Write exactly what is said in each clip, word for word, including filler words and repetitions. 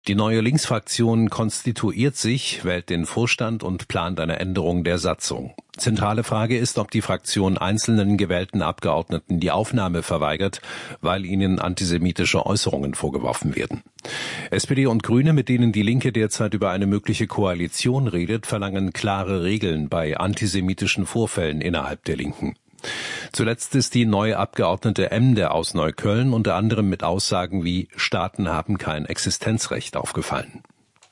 Die neue Linksfraktion konstituiert sich, wählt den Vorstand und plant eine Änderung der Satzung. Zentrale Frage ist, ob die Fraktion einzelnen gewählten Abgeordneten die Aufnahme verweigert, weil ihnen antisemitische Äußerungen vorgeworfen werden. S P D und Grüne, mit denen die Linke derzeit über eine mögliche Koalition redet, verlangen klare Regeln bei antisemitischen Vorfällen innerhalb der Linken. Zuletzt ist die neue Abgeordnete Emde aus Neukölln unter anderem mit Aussagen wie „Staaten haben kein Existenzrecht" aufgefallen.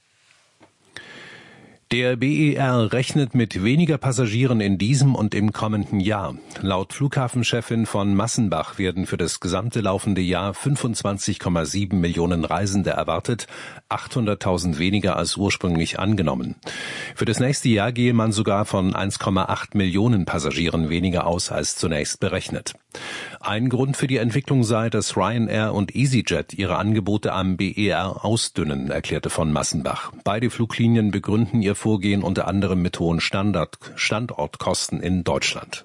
Der B E R rechnet mit weniger Passagieren in diesem und im kommenden Jahr. Laut Flughafenchefin von Massenbach werden für das gesamte laufende Jahr fünfundzwanzig Komma sieben Millionen Reisende erwartet, achthunderttausend weniger als ursprünglich angenommen. Für das nächste Jahr gehe man sogar von eins Komma acht Millionen Passagieren weniger aus als zunächst berechnet. Ein Grund für die Entwicklung sei, dass Ryanair und EasyJet ihre Angebote am B E R ausdünnen, erklärte von Massenbach. Beide Fluglinien begründen ihr Vorgehen unter anderem mit hohen Standard- Standortkosten in Deutschland.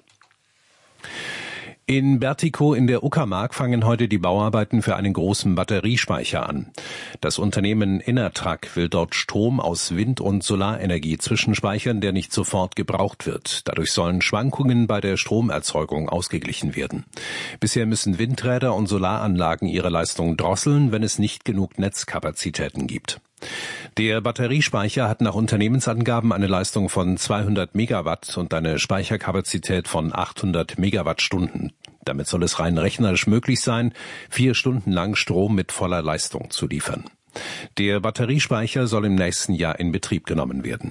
In Bertikow in der Uckermark fangen heute die Bauarbeiten für einen großen Batteriespeicher an. Das Unternehmen Innertrack will dort Strom aus Wind- und Solarenergie zwischenspeichern, der nicht sofort gebraucht wird. Dadurch sollen Schwankungen bei der Stromerzeugung ausgeglichen werden. Bisher müssen Windräder und Solaranlagen ihre Leistung drosseln, wenn es nicht genug Netzkapazitäten gibt. Der Batteriespeicher hat nach Unternehmensangaben eine Leistung von zweihundert Megawatt und eine Speicherkapazität von achthundert Megawattstunden. Damit soll es rein rechnerisch möglich sein, vier Stunden lang Strom mit voller Leistung zu liefern. Der Batteriespeicher soll im nächsten Jahr in Betrieb genommen werden.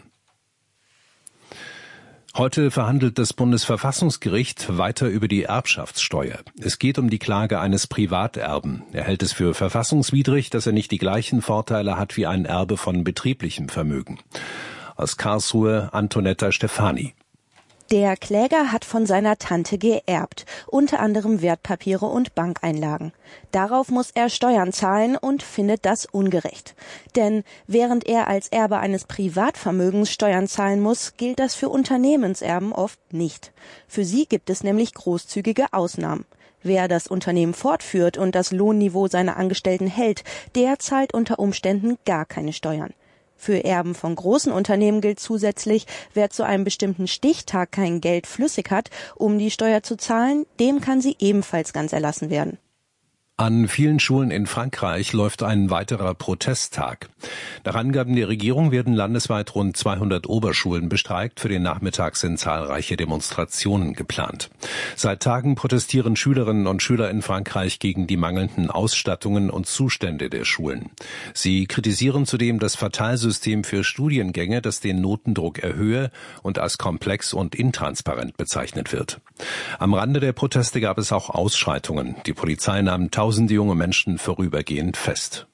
Heute verhandelt das Bundesverfassungsgericht weiter über die Erbschaftssteuer. Es geht um die Klage eines Privaterben. Er hält es für verfassungswidrig, dass er nicht die gleichen Vorteile hat wie ein Erbe von betrieblichem Vermögen. Aus Karlsruhe Antonetta Stefani. Der Kläger hat von seiner Tante geerbt, unter anderem Wertpapiere und Bankeinlagen. Darauf muss er Steuern zahlen und findet das ungerecht. Denn während er als Erbe eines Privatvermögens Steuern zahlen muss, gilt das für Unternehmenserben oft nicht. Für sie gibt es nämlich großzügige Ausnahmen. Wer das Unternehmen fortführt und das Lohnniveau seiner Angestellten hält, der zahlt unter Umständen gar keine Steuern. Für Erben von großen Unternehmen gilt zusätzlich, wer zu einem bestimmten Stichtag kein Geld flüssig hat, um die Steuer zu zahlen, dem kann sie ebenfalls ganz erlassen werden. An vielen Schulen in Frankreich läuft ein weiterer Protesttag. Nach Angaben der Regierung werden landesweit rund zweihundert Oberschulen bestreikt. Für den Nachmittag sind zahlreiche Demonstrationen geplant. Seit Tagen protestieren Schülerinnen und Schüler in Frankreich gegen die mangelnden Ausstattungen und Zustände der Schulen. Sie kritisieren zudem das Verteilsystem für Studiengänge, das den Notendruck erhöhe und als komplex und intransparent bezeichnet wird. Am Rande der Proteste gab es auch Ausschreitungen. Die Polizei nahm tausende junge Menschen vorübergehend fest.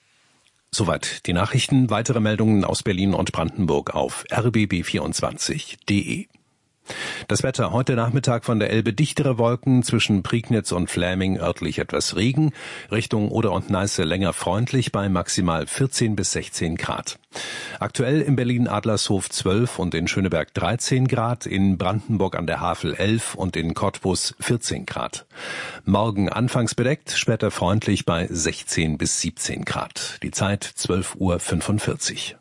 Soweit die Nachrichten. Weitere Meldungen aus Berlin und Brandenburg auf r b b vierundzwanzig punkt d e. Das Wetter heute Nachmittag von der Elbe dichtere Wolken, zwischen Prignitz und Fläming örtlich etwas Regen, Richtung Oder und Neiße länger freundlich bei maximal vierzehn bis sechzehn Grad. Aktuell in Berlin Adlershof zwölf und in Schöneberg dreizehn Grad, in Brandenburg an der Havel elf und in Cottbus vierzehn Grad. Morgen anfangs bedeckt, später freundlich bei sechzehn bis siebzehn Grad. Die Zeit zwölf Uhr fünfundvierzig.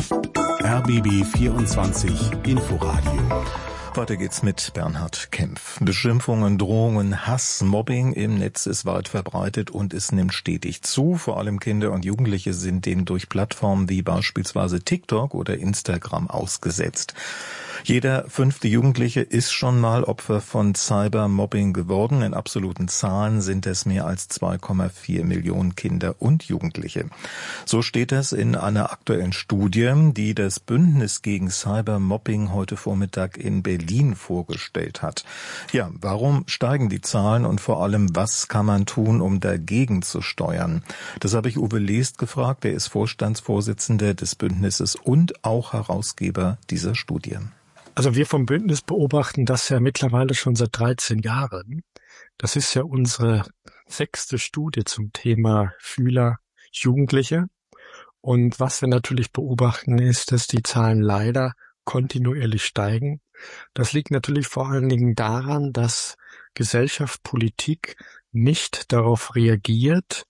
R B B vierundzwanzig Inforadio. Weiter geht's mit Bernhard Kempf. Beschimpfungen, Drohungen, Hass, Mobbing im Netz ist weit verbreitet und es nimmt stetig zu. Vor allem Kinder und Jugendliche sind dem durch Plattformen wie beispielsweise TikTok oder Instagram ausgesetzt. Jeder fünfte Jugendliche ist schon mal Opfer von Cybermobbing geworden. In absoluten Zahlen sind es mehr als zwei Komma vier Millionen Kinder und Jugendliche. So steht es in einer aktuellen Studie, die das Bündnis gegen Cybermobbing heute Vormittag in Berlin vorgestellt hat. Ja, warum steigen die Zahlen und vor allem, was kann man tun, um dagegen zu steuern? Das habe ich Uwe Lest gefragt. Er ist Vorstandsvorsitzender des Bündnisses und auch Herausgeber dieser Studie. Also wir vom Bündnis beobachten das ja mittlerweile schon seit dreizehn Jahren. Das ist ja unsere sechste Studie zum Thema Schüler, Jugendliche. Und was wir natürlich beobachten, ist, dass die Zahlen leider kontinuierlich steigen. Das liegt natürlich vor allen Dingen daran, dass Gesellschaft, Politik nicht darauf reagiert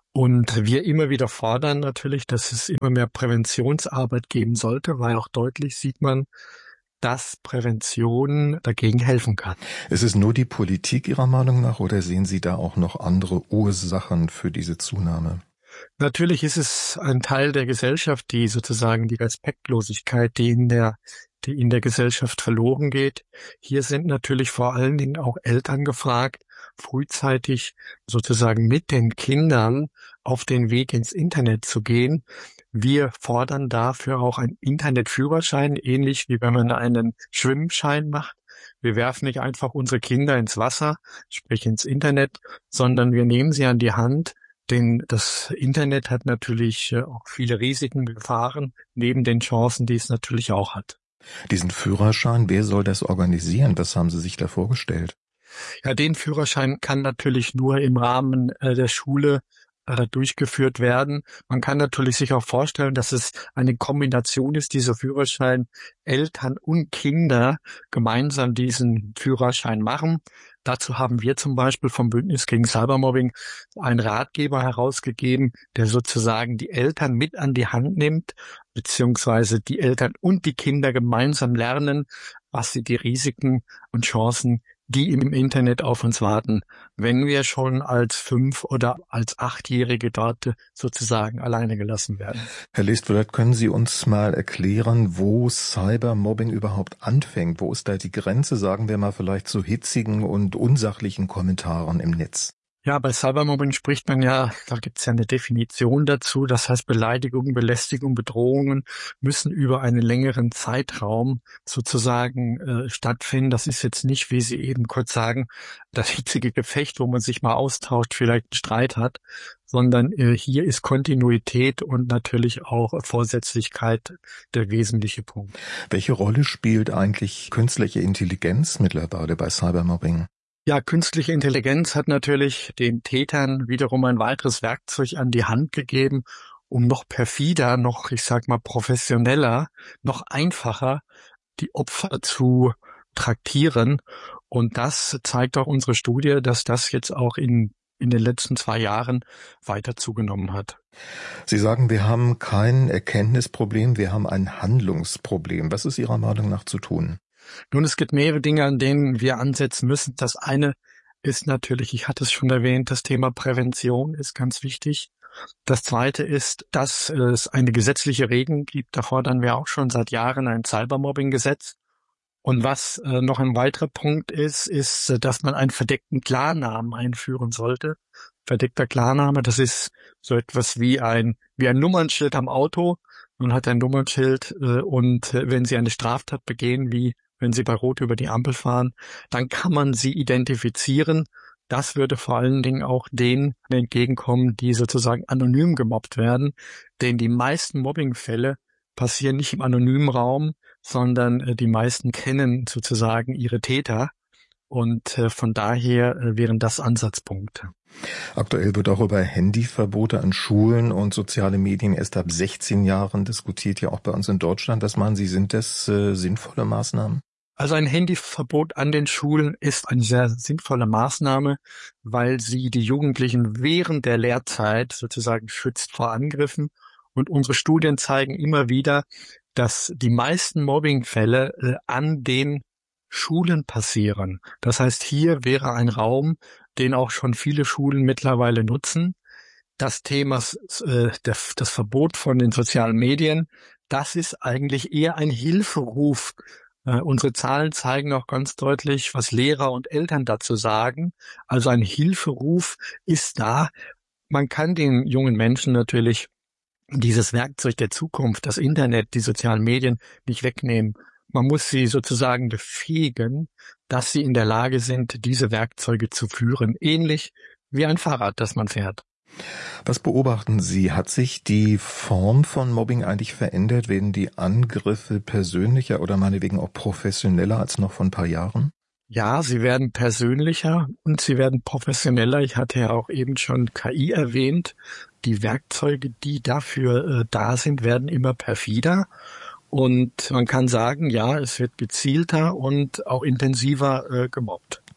Und wir immer wieder fordern natürlich, dass es immer mehr Präventionsarbeit geben sollte, weil auch deutlich sieht man, dass Prävention dagegen helfen kann. Ist es nur die Politik Ihrer Meinung nach oder sehen Sie da auch noch andere Ursachen für diese Zunahme? Natürlich ist es ein Teil der Gesellschaft, die sozusagen die Respektlosigkeit, die in der, die in der Gesellschaft verloren geht. Hier sind natürlich vor allen Dingen auch Eltern gefragt, frühzeitig sozusagen mit den Kindern auf den Weg ins Internet zu gehen. Wir fordern dafür auch einen Internetführerschein, ähnlich wie wenn man einen Schwimmschein macht. Wir werfen nicht einfach unsere Kinder ins Wasser, sprich ins Internet, sondern wir nehmen sie an die Hand, denn das Internet hat natürlich auch viele Risiken, Gefahren, neben den Chancen, die es natürlich auch hat. Diesen Führerschein, wer soll das organisieren? Was haben Sie sich da vorgestellt? Ja, den Führerschein kann natürlich nur im Rahmen äh, der Schule äh, durchgeführt werden. Man kann natürlich sich auch vorstellen, dass es eine Kombination ist, dieser Führerschein, Eltern und Kinder gemeinsam diesen Führerschein machen. Dazu haben wir zum Beispiel vom Bündnis gegen Cybermobbing einen Ratgeber herausgegeben, der sozusagen die Eltern mit an die Hand nimmt, beziehungsweise die Eltern und die Kinder gemeinsam lernen, was sind die Risiken und Chancen, die im Internet auf uns warten, wenn wir schon als fünf- oder als achtjährige dort sozusagen alleine gelassen werden. Herr List, vielleicht können Sie uns mal erklären, wo Cybermobbing überhaupt anfängt. Wo ist da die Grenze, sagen wir mal, vielleicht zu hitzigen und unsachlichen Kommentaren im Netz? Ja, bei Cybermobbing spricht man ja, da gibt es ja eine Definition dazu, das heißt Beleidigung, Belästigung, Bedrohungen müssen über einen längeren Zeitraum sozusagen äh, stattfinden. Das ist jetzt nicht, wie Sie eben kurz sagen, das hitzige Gefecht, wo man sich mal austauscht, vielleicht einen Streit hat, sondern äh, hier ist Kontinuität und natürlich auch Vorsätzlichkeit der wesentliche Punkt. Welche Rolle spielt eigentlich künstliche Intelligenz mittlerweile bei Cybermobbing? Ja, künstliche Intelligenz hat natürlich den Tätern wiederum ein weiteres Werkzeug an die Hand gegeben, um noch perfider, noch, ich sag mal, professioneller, noch einfacher die Opfer zu traktieren. Und das zeigt auch unsere Studie, dass das jetzt auch in, in den letzten zwei Jahren weiter zugenommen hat. Sie sagen, wir haben kein Erkenntnisproblem, wir haben ein Handlungsproblem. Was ist Ihrer Meinung nach zu tun? Nun, es gibt mehrere Dinge, an denen wir ansetzen müssen. Das eine ist natürlich, ich hatte es schon erwähnt, das Thema Prävention ist ganz wichtig. Das zweite ist, dass es eine gesetzliche Regelung gibt. Da fordern wir auch schon seit Jahren ein Cybermobbing-Gesetz. Und was äh, noch ein weiterer Punkt ist, ist, dass man einen verdeckten Klarnamen einführen sollte. Verdeckter Klarname, das ist so etwas wie ein wie ein Nummernschild am Auto. Man hat ein Nummernschild äh, und äh, wenn Sie eine Straftat begehen, wie wenn Sie bei Rot über die Ampel fahren, dann kann man Sie identifizieren. Das würde vor allen Dingen auch denen entgegenkommen, die sozusagen anonym gemobbt werden. Denn die meisten Mobbingfälle passieren nicht im anonymen Raum, sondern äh, die meisten kennen sozusagen ihre Täter. Und äh, von daher äh, wären das Ansatzpunkte. Aktuell wird auch über Handyverbote an Schulen und soziale Medien erst ab sechzehn Jahren diskutiert, ja auch bei uns in Deutschland. Was meinen Sie, sind das äh, sinnvolle Maßnahmen? Also ein Handyverbot an den Schulen ist eine sehr sinnvolle Maßnahme, weil sie die Jugendlichen während der Lehrzeit sozusagen schützt vor Angriffen. Und unsere Studien zeigen immer wieder, dass die meisten Mobbingfälle äh, an den Schulen passieren. Das heißt, hier wäre ein Raum, den auch schon viele Schulen mittlerweile nutzen. Das Thema, äh, der, das Verbot von den sozialen Medien, das ist eigentlich eher ein Hilferuf. Äh, unsere Zahlen zeigen auch ganz deutlich, was Lehrer und Eltern dazu sagen. Also ein Hilferuf ist da. Man kann den jungen Menschen natürlich dieses Werkzeug der Zukunft, das Internet, die sozialen Medien nicht wegnehmen. Man muss sie sozusagen befähigen, dass sie in der Lage sind, diese Werkzeuge zu führen, ähnlich wie ein Fahrrad, das man fährt. Was beobachten Sie? Hat sich die Form von Mobbing eigentlich verändert? Werden die Angriffe persönlicher oder meinetwegen auch professioneller als noch vor ein paar Jahren? Ja, sie werden persönlicher und sie werden professioneller. Ich hatte ja auch eben schon K I erwähnt. Die Werkzeuge, die dafür äh, da sind, werden immer perfider. Und man kann sagen, ja, es wird gezielter und auch intensiver äh, gemobbt.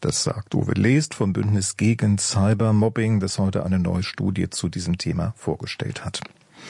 Das sagt Uwe Lest vom Bündnis gegen Cybermobbing, das heute eine neue Studie zu diesem Thema vorgestellt hat.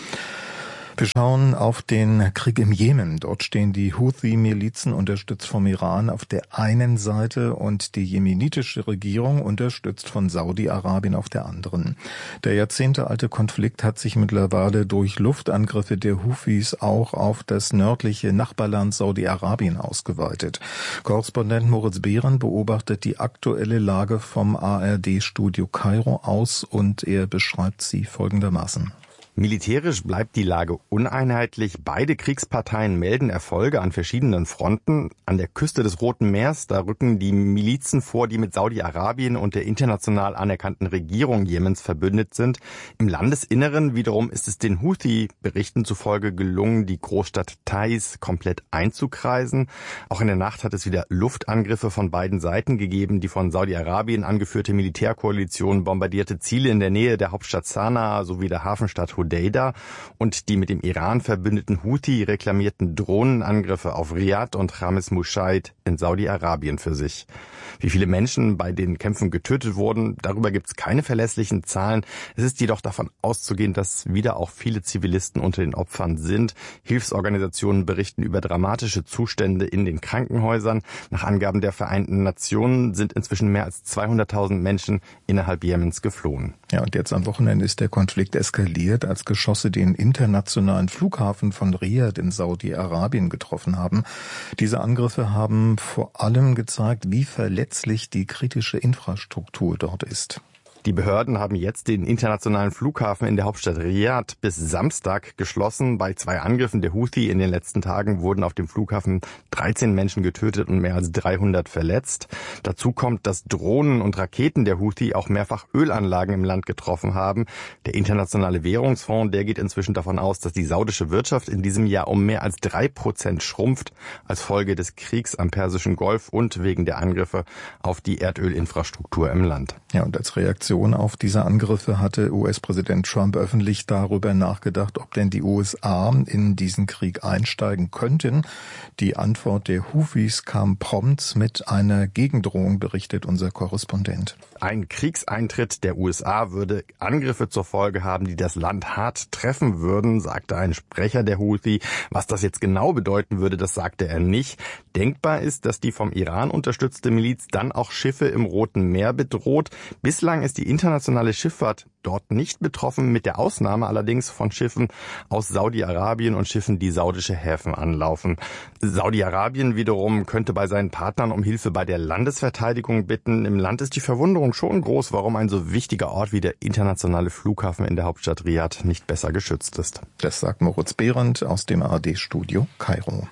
Wir schauen auf den Krieg im Jemen. Dort stehen die Houthi-Milizen, unterstützt vom Iran, auf der einen Seite und die jemenitische Regierung, unterstützt von Saudi-Arabien, auf der anderen. Der jahrzehntealte Konflikt hat sich mittlerweile durch Luftangriffe der Houthis auch auf das nördliche Nachbarland Saudi-Arabien ausgeweitet. Korrespondent Moritz Behren beobachtet die aktuelle Lage vom A R D-Studio Kairo aus und er beschreibt sie folgendermaßen. Militärisch bleibt die Lage uneinheitlich. Beide Kriegsparteien melden Erfolge an verschiedenen Fronten. An der Küste des Roten Meers, da rücken die Milizen vor, die mit Saudi-Arabien und der international anerkannten Regierung Jemens verbündet sind. Im Landesinneren wiederum ist es den Houthi-Berichten zufolge gelungen, die Großstadt Taiz komplett einzukreisen. Auch in der Nacht hat es wieder Luftangriffe von beiden Seiten gegeben. Die von Saudi-Arabien angeführte Militärkoalition bombardierte Ziele in der Nähe der Hauptstadt Sanaa sowie der Hafenstadt Hodeida und die mit dem Iran verbündeten Houthi reklamierten Drohnenangriffe auf Riad und Khamis Mushaid in Saudi-Arabien für sich. Wie viele Menschen bei den Kämpfen getötet wurden, darüber gibt es keine verlässlichen Zahlen. Es ist jedoch davon auszugehen, dass wieder auch viele Zivilisten unter den Opfern sind. Hilfsorganisationen berichten über dramatische Zustände in den Krankenhäusern. Nach Angaben der Vereinten Nationen sind inzwischen mehr als zweihunderttausend Menschen innerhalb Jemens geflohen. Ja, und jetzt am Wochenende ist der Konflikt eskaliert, als Geschosse den internationalen Flughafen von Riad in Saudi-Arabien getroffen haben. Diese Angriffe haben vor allem gezeigt, wie verletzlich die kritische Infrastruktur dort ist. Die Behörden haben jetzt den internationalen Flughafen in der Hauptstadt Riad bis Samstag geschlossen. Bei zwei Angriffen der Houthi in den letzten Tagen wurden auf dem Flughafen dreizehn Menschen getötet und mehr als dreihundert verletzt. Dazu kommt, dass Drohnen und Raketen der Houthi auch mehrfach Ölanlagen im Land getroffen haben. Der Internationale Währungsfonds, der geht inzwischen davon aus, dass die saudische Wirtschaft in diesem Jahr um mehr als drei Prozent schrumpft, als Folge des Kriegs am Persischen Golf und wegen der Angriffe auf die Erdölinfrastruktur im Land. Ja, und als Reaktion auf diese Angriffe hatte U S-Präsident Trump öffentlich darüber nachgedacht, ob denn die U S A in diesen Krieg einsteigen könnten. Die Antwort der Houthis kam prompt mit einer Gegendrohung, berichtet unser Korrespondent. Ein Kriegseintritt der U S A würde Angriffe zur Folge haben, die das Land hart treffen würden, sagte ein Sprecher der Houthi. Was das jetzt genau bedeuten würde, das sagte er nicht. Denkbar ist, dass die vom Iran unterstützte Miliz dann auch Schiffe im Roten Meer bedroht. Bislang ist die internationale Schifffahrt dort nicht betroffen, mit der Ausnahme allerdings von Schiffen aus Saudi-Arabien und Schiffen, die saudische Häfen anlaufen. Saudi-Arabien wiederum könnte bei seinen Partnern um Hilfe bei der Landesverteidigung bitten. Im Land ist die Verwunderung schon groß, warum ein so wichtiger Ort wie der internationale Flughafen in der Hauptstadt Riad nicht besser geschützt ist. Das sagt Moritz Behrendt aus dem A R D-Studio Kairo.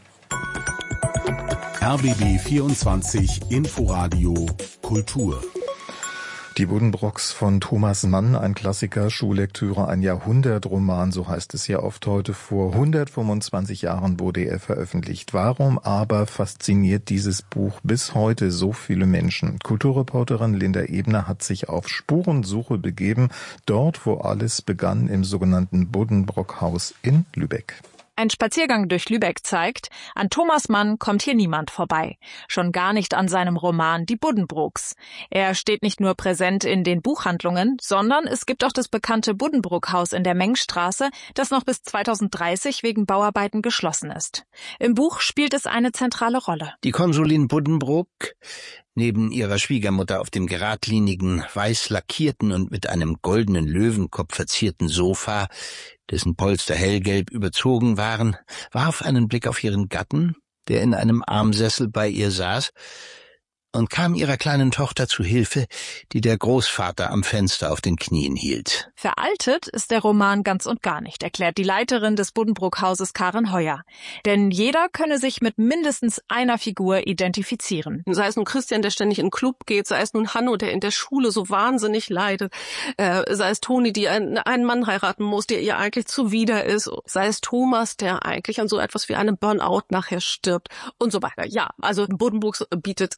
R B B vierundzwanzig Inforadio Kultur. Die Buddenbrooks von Thomas Mann, ein Klassiker, Schullektüre, ein Jahrhundertroman, so heißt es ja oft heute. Vor hundertfünfundzwanzig Jahren wurde er veröffentlicht. Warum aber fasziniert dieses Buch bis heute so viele Menschen? Kulturreporterin Linda Ebner hat sich auf Spurensuche begeben, dort wo alles begann, im sogenannten Buddenbrook-Haus in Lübeck. Ein Spaziergang durch Lübeck zeigt, an Thomas Mann kommt hier niemand vorbei. Schon gar nicht an seinem Roman Die Buddenbrooks. Er steht nicht nur präsent in den Buchhandlungen, sondern es gibt auch das bekannte Buddenbrook-Haus in der Mengstraße, das noch bis zweitausenddreißig wegen Bauarbeiten geschlossen ist. Im Buch spielt es eine zentrale Rolle. Die Konsulin Buddenbrook, neben ihrer Schwiegermutter auf dem geradlinigen, weiß lackierten und mit einem goldenen Löwenkopf verzierten Sofa, dessen Polster hellgelb überzogen waren, warf einen Blick auf ihren Gatten, der in einem Armsessel bei ihr saß, und kam ihrer kleinen Tochter zu Hilfe, die der Großvater am Fenster auf den Knien hielt. Veraltet ist der Roman ganz und gar nicht, erklärt die Leiterin des Buddenbrook-Hauses Karin Heuer. Denn jeder könne sich mit mindestens einer Figur identifizieren. Sei es nun Christian, der ständig in den Club geht, sei es nun Hanno, der in der Schule so wahnsinnig leidet, äh, sei es Toni, die einen, einen Mann heiraten muss, der ihr eigentlich zuwider ist, sei es Thomas, der eigentlich an so etwas wie einem Burnout nachher stirbt und so weiter. Ja, also Buddenbrooks bietet unglaublich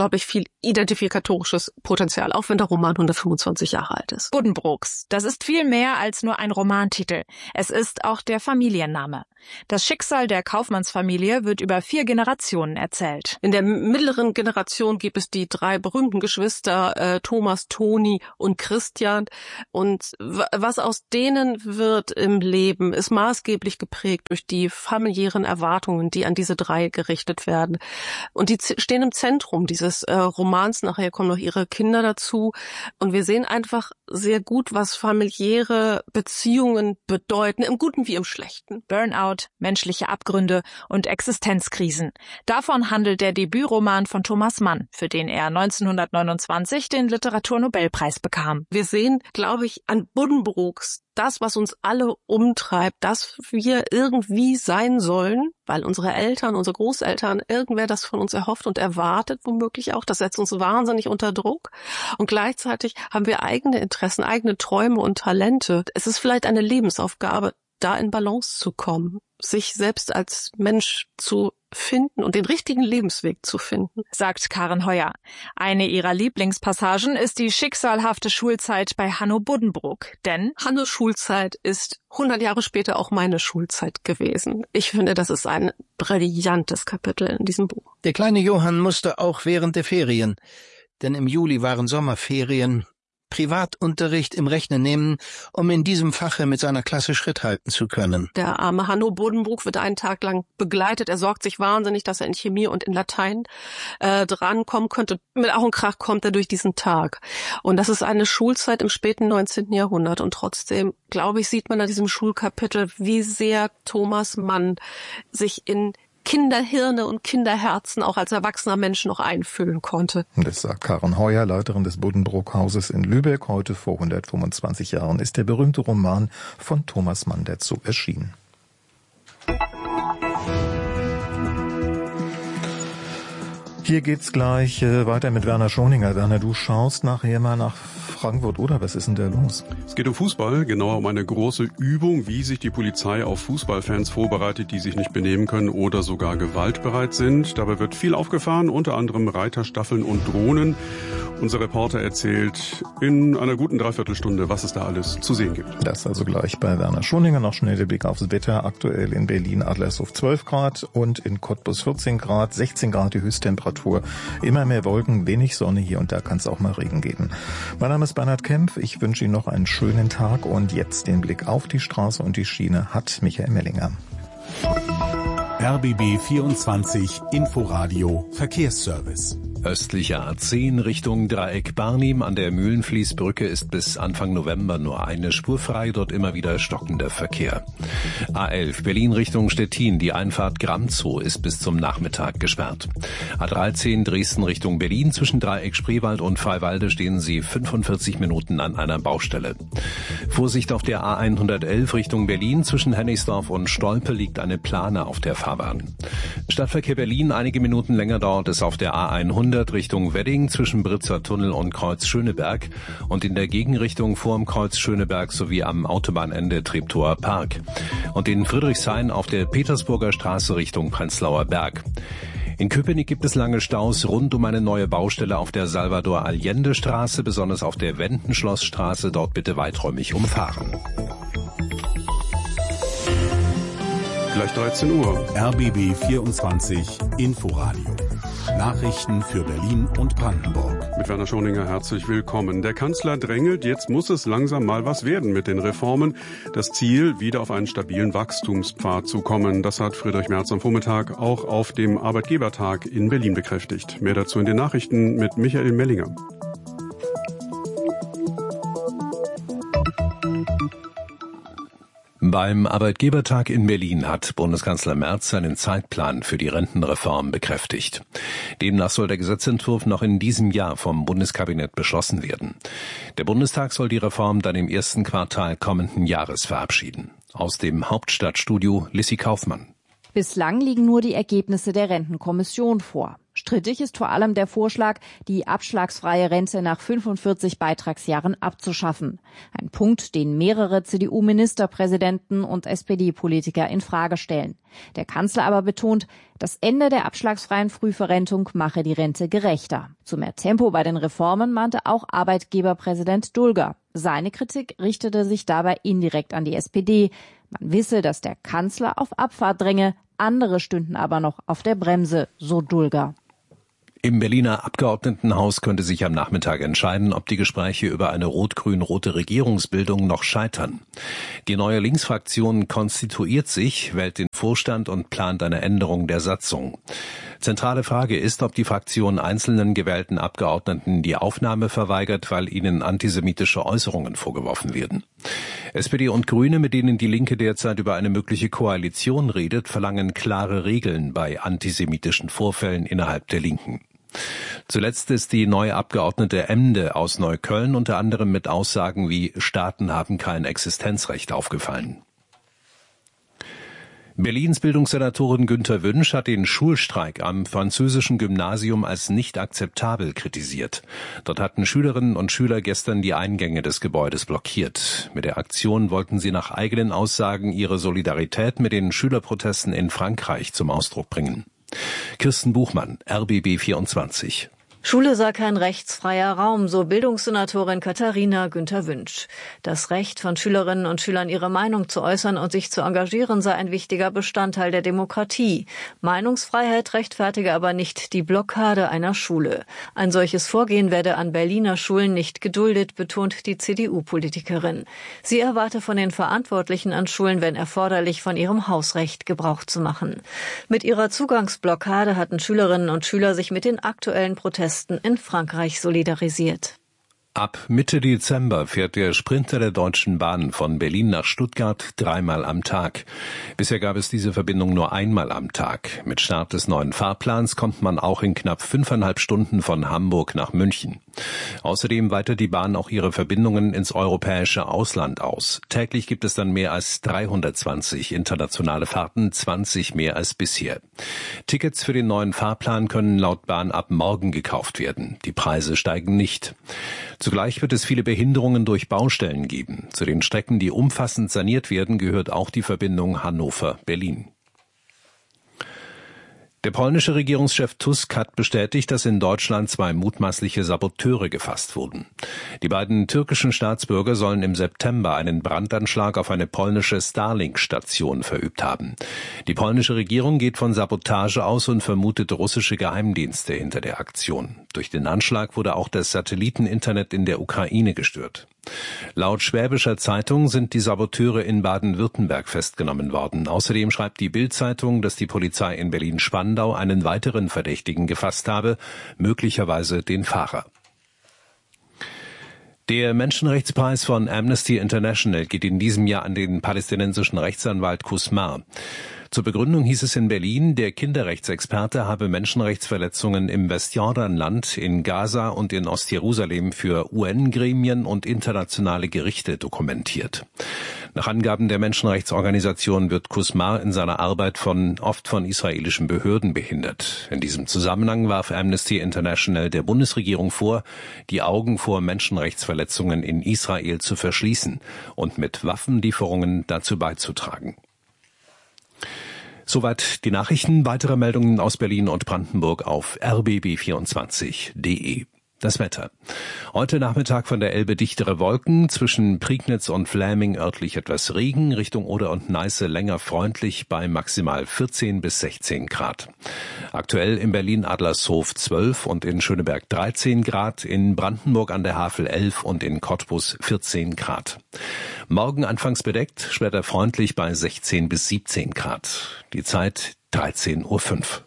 unglaublich viel identifikatorisches Potenzial, auch wenn der Roman hundertfünfundzwanzig Jahre alt ist. Buddenbrooks, das ist viel mehr als nur ein Romantitel. Es ist auch der Familienname. Das Schicksal der Kaufmannsfamilie wird über vier Generationen erzählt. In der mittleren Generation gibt es die drei berühmten Geschwister äh, Thomas, Toni und Christian. Und w- was aus denen wird im Leben, ist maßgeblich geprägt durch die familiären Erwartungen, die an diese drei gerichtet werden. Und die z- stehen im Zentrum dieses äh, Romans. Nachher kommen noch ihre Kinder dazu. Und wir sehen einfach sehr gut, was familiäre Beziehungen bedeuten, im Guten wie im Schlechten. Burnout, menschliche Abgründe und Existenzkrisen. Davon handelt der Debütroman von Thomas Mann, für den er neunzehnhundertneunundzwanzig den Literaturnobelpreis bekam. Wir sehen, glaube ich, an Buddenbrooks das, was uns alle umtreibt, dass wir irgendwie sein sollen, weil unsere Eltern, unsere Großeltern, irgendwer das von uns erhofft und erwartet, womöglich auch. Das setzt uns wahnsinnig unter Druck. Und gleichzeitig haben wir eigene Interessen, eigene Träume und Talente. Es ist vielleicht eine Lebensaufgabe, da in Balance zu kommen, sich selbst als Mensch zu finden und den richtigen Lebensweg zu finden, sagt Karen Heuer. Eine ihrer Lieblingspassagen ist die schicksalhafte Schulzeit bei Hanno Buddenbrook, denn Hannos Schulzeit ist hundert Jahre später auch meine Schulzeit gewesen. Ich finde, das ist ein brillantes Kapitel in diesem Buch. Der kleine Johann musste auch während der Ferien, denn im Juli waren Sommerferien, Privatunterricht im Rechnen nehmen, um in diesem Fache mit seiner Klasse Schritt halten zu können. Der arme Hanno Buddenbrook wird einen Tag lang begleitet. Er sorgt sich wahnsinnig, dass er in Chemie und in Latein äh, drankommen könnte. Mit Ach und Krach kommt er durch diesen Tag. Und das ist eine Schulzeit im späten neunzehnten Jahrhundert. Und trotzdem, glaube ich, sieht man an diesem Schulkapitel, wie sehr Thomas Mann sich in Kinderhirne und Kinderherzen auch als erwachsener Mensch noch einfüllen konnte. Das sagt Karen Heuer, Leiterin des Buddenbrook-Hauses in Lübeck. Heute vor hundertfünfundzwanzig Jahren ist der berühmte Roman von Thomas Mann dazu erschienen. Hier geht's gleich äh, weiter mit Werner Schoninger. Werner, du schaust nachher mal nach Frankfurt, oder? Was ist denn da los? Es geht um Fußball, genauer um eine große Übung, wie sich die Polizei auf Fußballfans vorbereitet, die sich nicht benehmen können oder sogar gewaltbereit sind. Dabei wird viel aufgefahren, unter anderem Reiterstaffeln und Drohnen. Unser Reporter erzählt in einer guten Dreiviertelstunde, was es da alles zu sehen gibt. Das also gleich bei Werner Schoninger. Noch schnell der Blick aufs Wetter. Aktuell in Berlin Adlershof zwölf Grad und in Cottbus vierzehn Grad, sechzehn Grad die Höchsttemperatur. Immer mehr Wolken, wenig Sonne, hier und da kann es auch mal Regen geben. Mein Name ist Bernhard Kempf. Ich wünsche Ihnen noch einen schönen Tag und jetzt den Blick auf die Straße und die Schiene hat Michael Mellinger. R B B vierundzwanzig Inforadio Verkehrsservice. Östliche A zehn Richtung Dreieck Barnim an der Mühlenfließbrücke ist bis Anfang November nur eine Spur frei, dort immer wieder stockender Verkehr. A elf Berlin Richtung Stettin, die Einfahrt Gramzow ist bis zum Nachmittag gesperrt. A dreizehn Dresden Richtung Berlin, zwischen Dreieck Spreewald und Freiwalde stehen Sie fünfundvierzig Minuten an einer Baustelle. Vorsicht auf der A hundertelf Richtung Berlin, zwischen Hennigsdorf und Stolpe liegt eine Plane auf der Fahrbahn. Stadtverkehr Berlin, einige Minuten länger dauert es auf der A hundert Richtung Wedding zwischen Britzer Tunnel und Kreuz Schöneberg und in der Gegenrichtung vorm Kreuz Schöneberg sowie am Autobahnende Treptower Park. Und in Friedrichshain auf der Petersburger Straße Richtung Prenzlauer Berg. In Köpenick gibt es lange Staus rund um eine neue Baustelle auf der Salvador-Allende-Straße, besonders auf der Wendenschlossstraße. Dort bitte weiträumig umfahren. Gleich dreizehn Uhr. R B B vierundzwanzig Inforadio. Nachrichten für Berlin und Brandenburg. Mit Werner Schoninger herzlich willkommen. Der Kanzler drängelt, jetzt muss es langsam mal was werden mit den Reformen. Das Ziel, wieder auf einen stabilen Wachstumspfad zu kommen. Das hat Friedrich Merz am Vormittag auch auf dem Arbeitgebertag in Berlin bekräftigt. Mehr dazu in den Nachrichten mit Michael Mellinger. Beim Arbeitgebertag in Berlin hat Bundeskanzler Merz seinen Zeitplan für die Rentenreform bekräftigt. Demnach soll der Gesetzentwurf noch in diesem Jahr vom Bundeskabinett beschlossen werden. Der Bundestag soll die Reform dann im ersten Quartal kommenden Jahres verabschieden. Aus dem Hauptstadtstudio Lissy Kaufmann. Bislang liegen nur die Ergebnisse der Rentenkommission vor. Strittig ist vor allem der Vorschlag, die abschlagsfreie Rente nach fünfundvierzig Beitragsjahren abzuschaffen. Ein Punkt, den mehrere C D U-Ministerpräsidenten und S P D-Politiker in Frage stellen. Der Kanzler aber betont, das Ende der abschlagsfreien Frühverrentung mache die Rente gerechter. Zu mehr Tempo bei den Reformen mahnte auch Arbeitgeberpräsident Dulger. Seine Kritik richtete sich dabei indirekt an die S P D. Man wisse, dass der Kanzler auf Abfahrt dränge, andere stünden aber noch auf der Bremse, so Dulger. Im Berliner Abgeordnetenhaus könnte sich am Nachmittag entscheiden, ob die Gespräche über eine rot-grün-rote Regierungsbildung noch scheitern. Die neue Linksfraktion konstituiert sich, wählt den Vorstand und plant eine Änderung der Satzung. Zentrale Frage ist, ob die Fraktion einzelnen gewählten Abgeordneten die Aufnahme verweigert, weil ihnen antisemitische Äußerungen vorgeworfen werden. S P D und Grüne, mit denen die Linke derzeit über eine mögliche Koalition redet, verlangen klare Regeln bei antisemitischen Vorfällen innerhalb der Linken. Zuletzt ist die neue Abgeordnete Emde aus Neukölln unter anderem mit Aussagen wie Staaten haben kein Existenzrecht aufgefallen. Berlins Bildungssenatorin Günter Wünsch hat den Schulstreik am französischen Gymnasium als nicht akzeptabel kritisiert. Dort hatten Schülerinnen und Schüler gestern die Eingänge des Gebäudes blockiert. Mit der Aktion wollten sie nach eigenen Aussagen ihre Solidarität mit den Schülerprotesten in Frankreich zum Ausdruck bringen. Kirsten Buchmann, R B B vierundzwanzig. Schule sei kein rechtsfreier Raum, so Bildungssenatorin Katharina Günther-Wünsch. Das Recht von Schülerinnen und Schülern, ihre Meinung zu äußern und sich zu engagieren, sei ein wichtiger Bestandteil der Demokratie. Meinungsfreiheit rechtfertige aber nicht die Blockade einer Schule. Ein solches Vorgehen werde an Berliner Schulen nicht geduldet, betont die C D U-Politikerin. Sie erwarte von den Verantwortlichen an Schulen, wenn erforderlich, von ihrem Hausrecht Gebrauch zu machen. Mit ihrer Zugangsblockade hatten Schülerinnen und Schüler sich mit den aktuellen Protesten in Frankreich solidarisiert. Ab Mitte Dezember fährt der Sprinter der Deutschen Bahn von Berlin nach Stuttgart dreimal am Tag. Bisher gab es diese Verbindung nur einmal am Tag. Mit Start des neuen Fahrplans kommt man auch in knapp fünfeinhalb Stunden von Hamburg nach München. Außerdem weitet die Bahn auch ihre Verbindungen ins europäische Ausland aus. Täglich gibt es dann mehr als dreihundertzwanzig internationale Fahrten, zwanzig mehr als bisher. Tickets für den neuen Fahrplan können laut Bahn ab morgen gekauft werden. Die Preise steigen nicht. Zugleich wird es viele Behinderungen durch Baustellen geben. Zu den Strecken, die umfassend saniert werden, gehört auch die Verbindung Hannover-Berlin. Der polnische Regierungschef Tusk hat bestätigt, dass in Deutschland zwei mutmaßliche Saboteure gefasst wurden. Die beiden türkischen Staatsbürger sollen im September einen Brandanschlag auf eine polnische Starlink-Station verübt haben. Die polnische Regierung geht von Sabotage aus und vermutet russische Geheimdienste hinter der Aktion. Durch den Anschlag wurde auch das Satelliteninternet in der Ukraine gestört. Laut Schwäbischer Zeitung sind die Saboteure in Baden-Württemberg festgenommen worden. Außerdem schreibt die Bild-Zeitung, dass die Polizei in Berlin-Spandau einen weiteren Verdächtigen gefasst habe, möglicherweise den Fahrer. Der Menschenrechtspreis von Amnesty International geht in diesem Jahr an den palästinensischen Rechtsanwalt Qusmar. Zur Begründung hieß es in Berlin, der Kinderrechtsexperte habe Menschenrechtsverletzungen im Westjordanland, in Gaza und in Ostjerusalem für U N-Gremien und internationale Gerichte dokumentiert. Nach Angaben der Menschenrechtsorganisation wird Qusmar in seiner Arbeit von oft von israelischen Behörden behindert. In diesem Zusammenhang warf Amnesty International der Bundesregierung vor, die Augen vor Menschenrechtsverletzungen in Israel zu verschließen und mit Waffenlieferungen dazu beizutragen. Soweit die Nachrichten. Weitere Meldungen aus Berlin und Brandenburg auf r b b vierundzwanzig punkt d e. Das Wetter. Heute Nachmittag von der Elbe dichtere Wolken, zwischen Prignitz und Fläming örtlich etwas Regen, Richtung Oder und Neiße länger freundlich bei maximal vierzehn bis sechzehn Grad. Aktuell in Berlin Adlershof zwölf und in Schöneberg dreizehn Grad, in Brandenburg an der Havel elf und in Cottbus vierzehn Grad. Morgen anfangs bedeckt, später freundlich bei sechzehn bis siebzehn Grad. Die Zeit dreizehn Uhr fünf.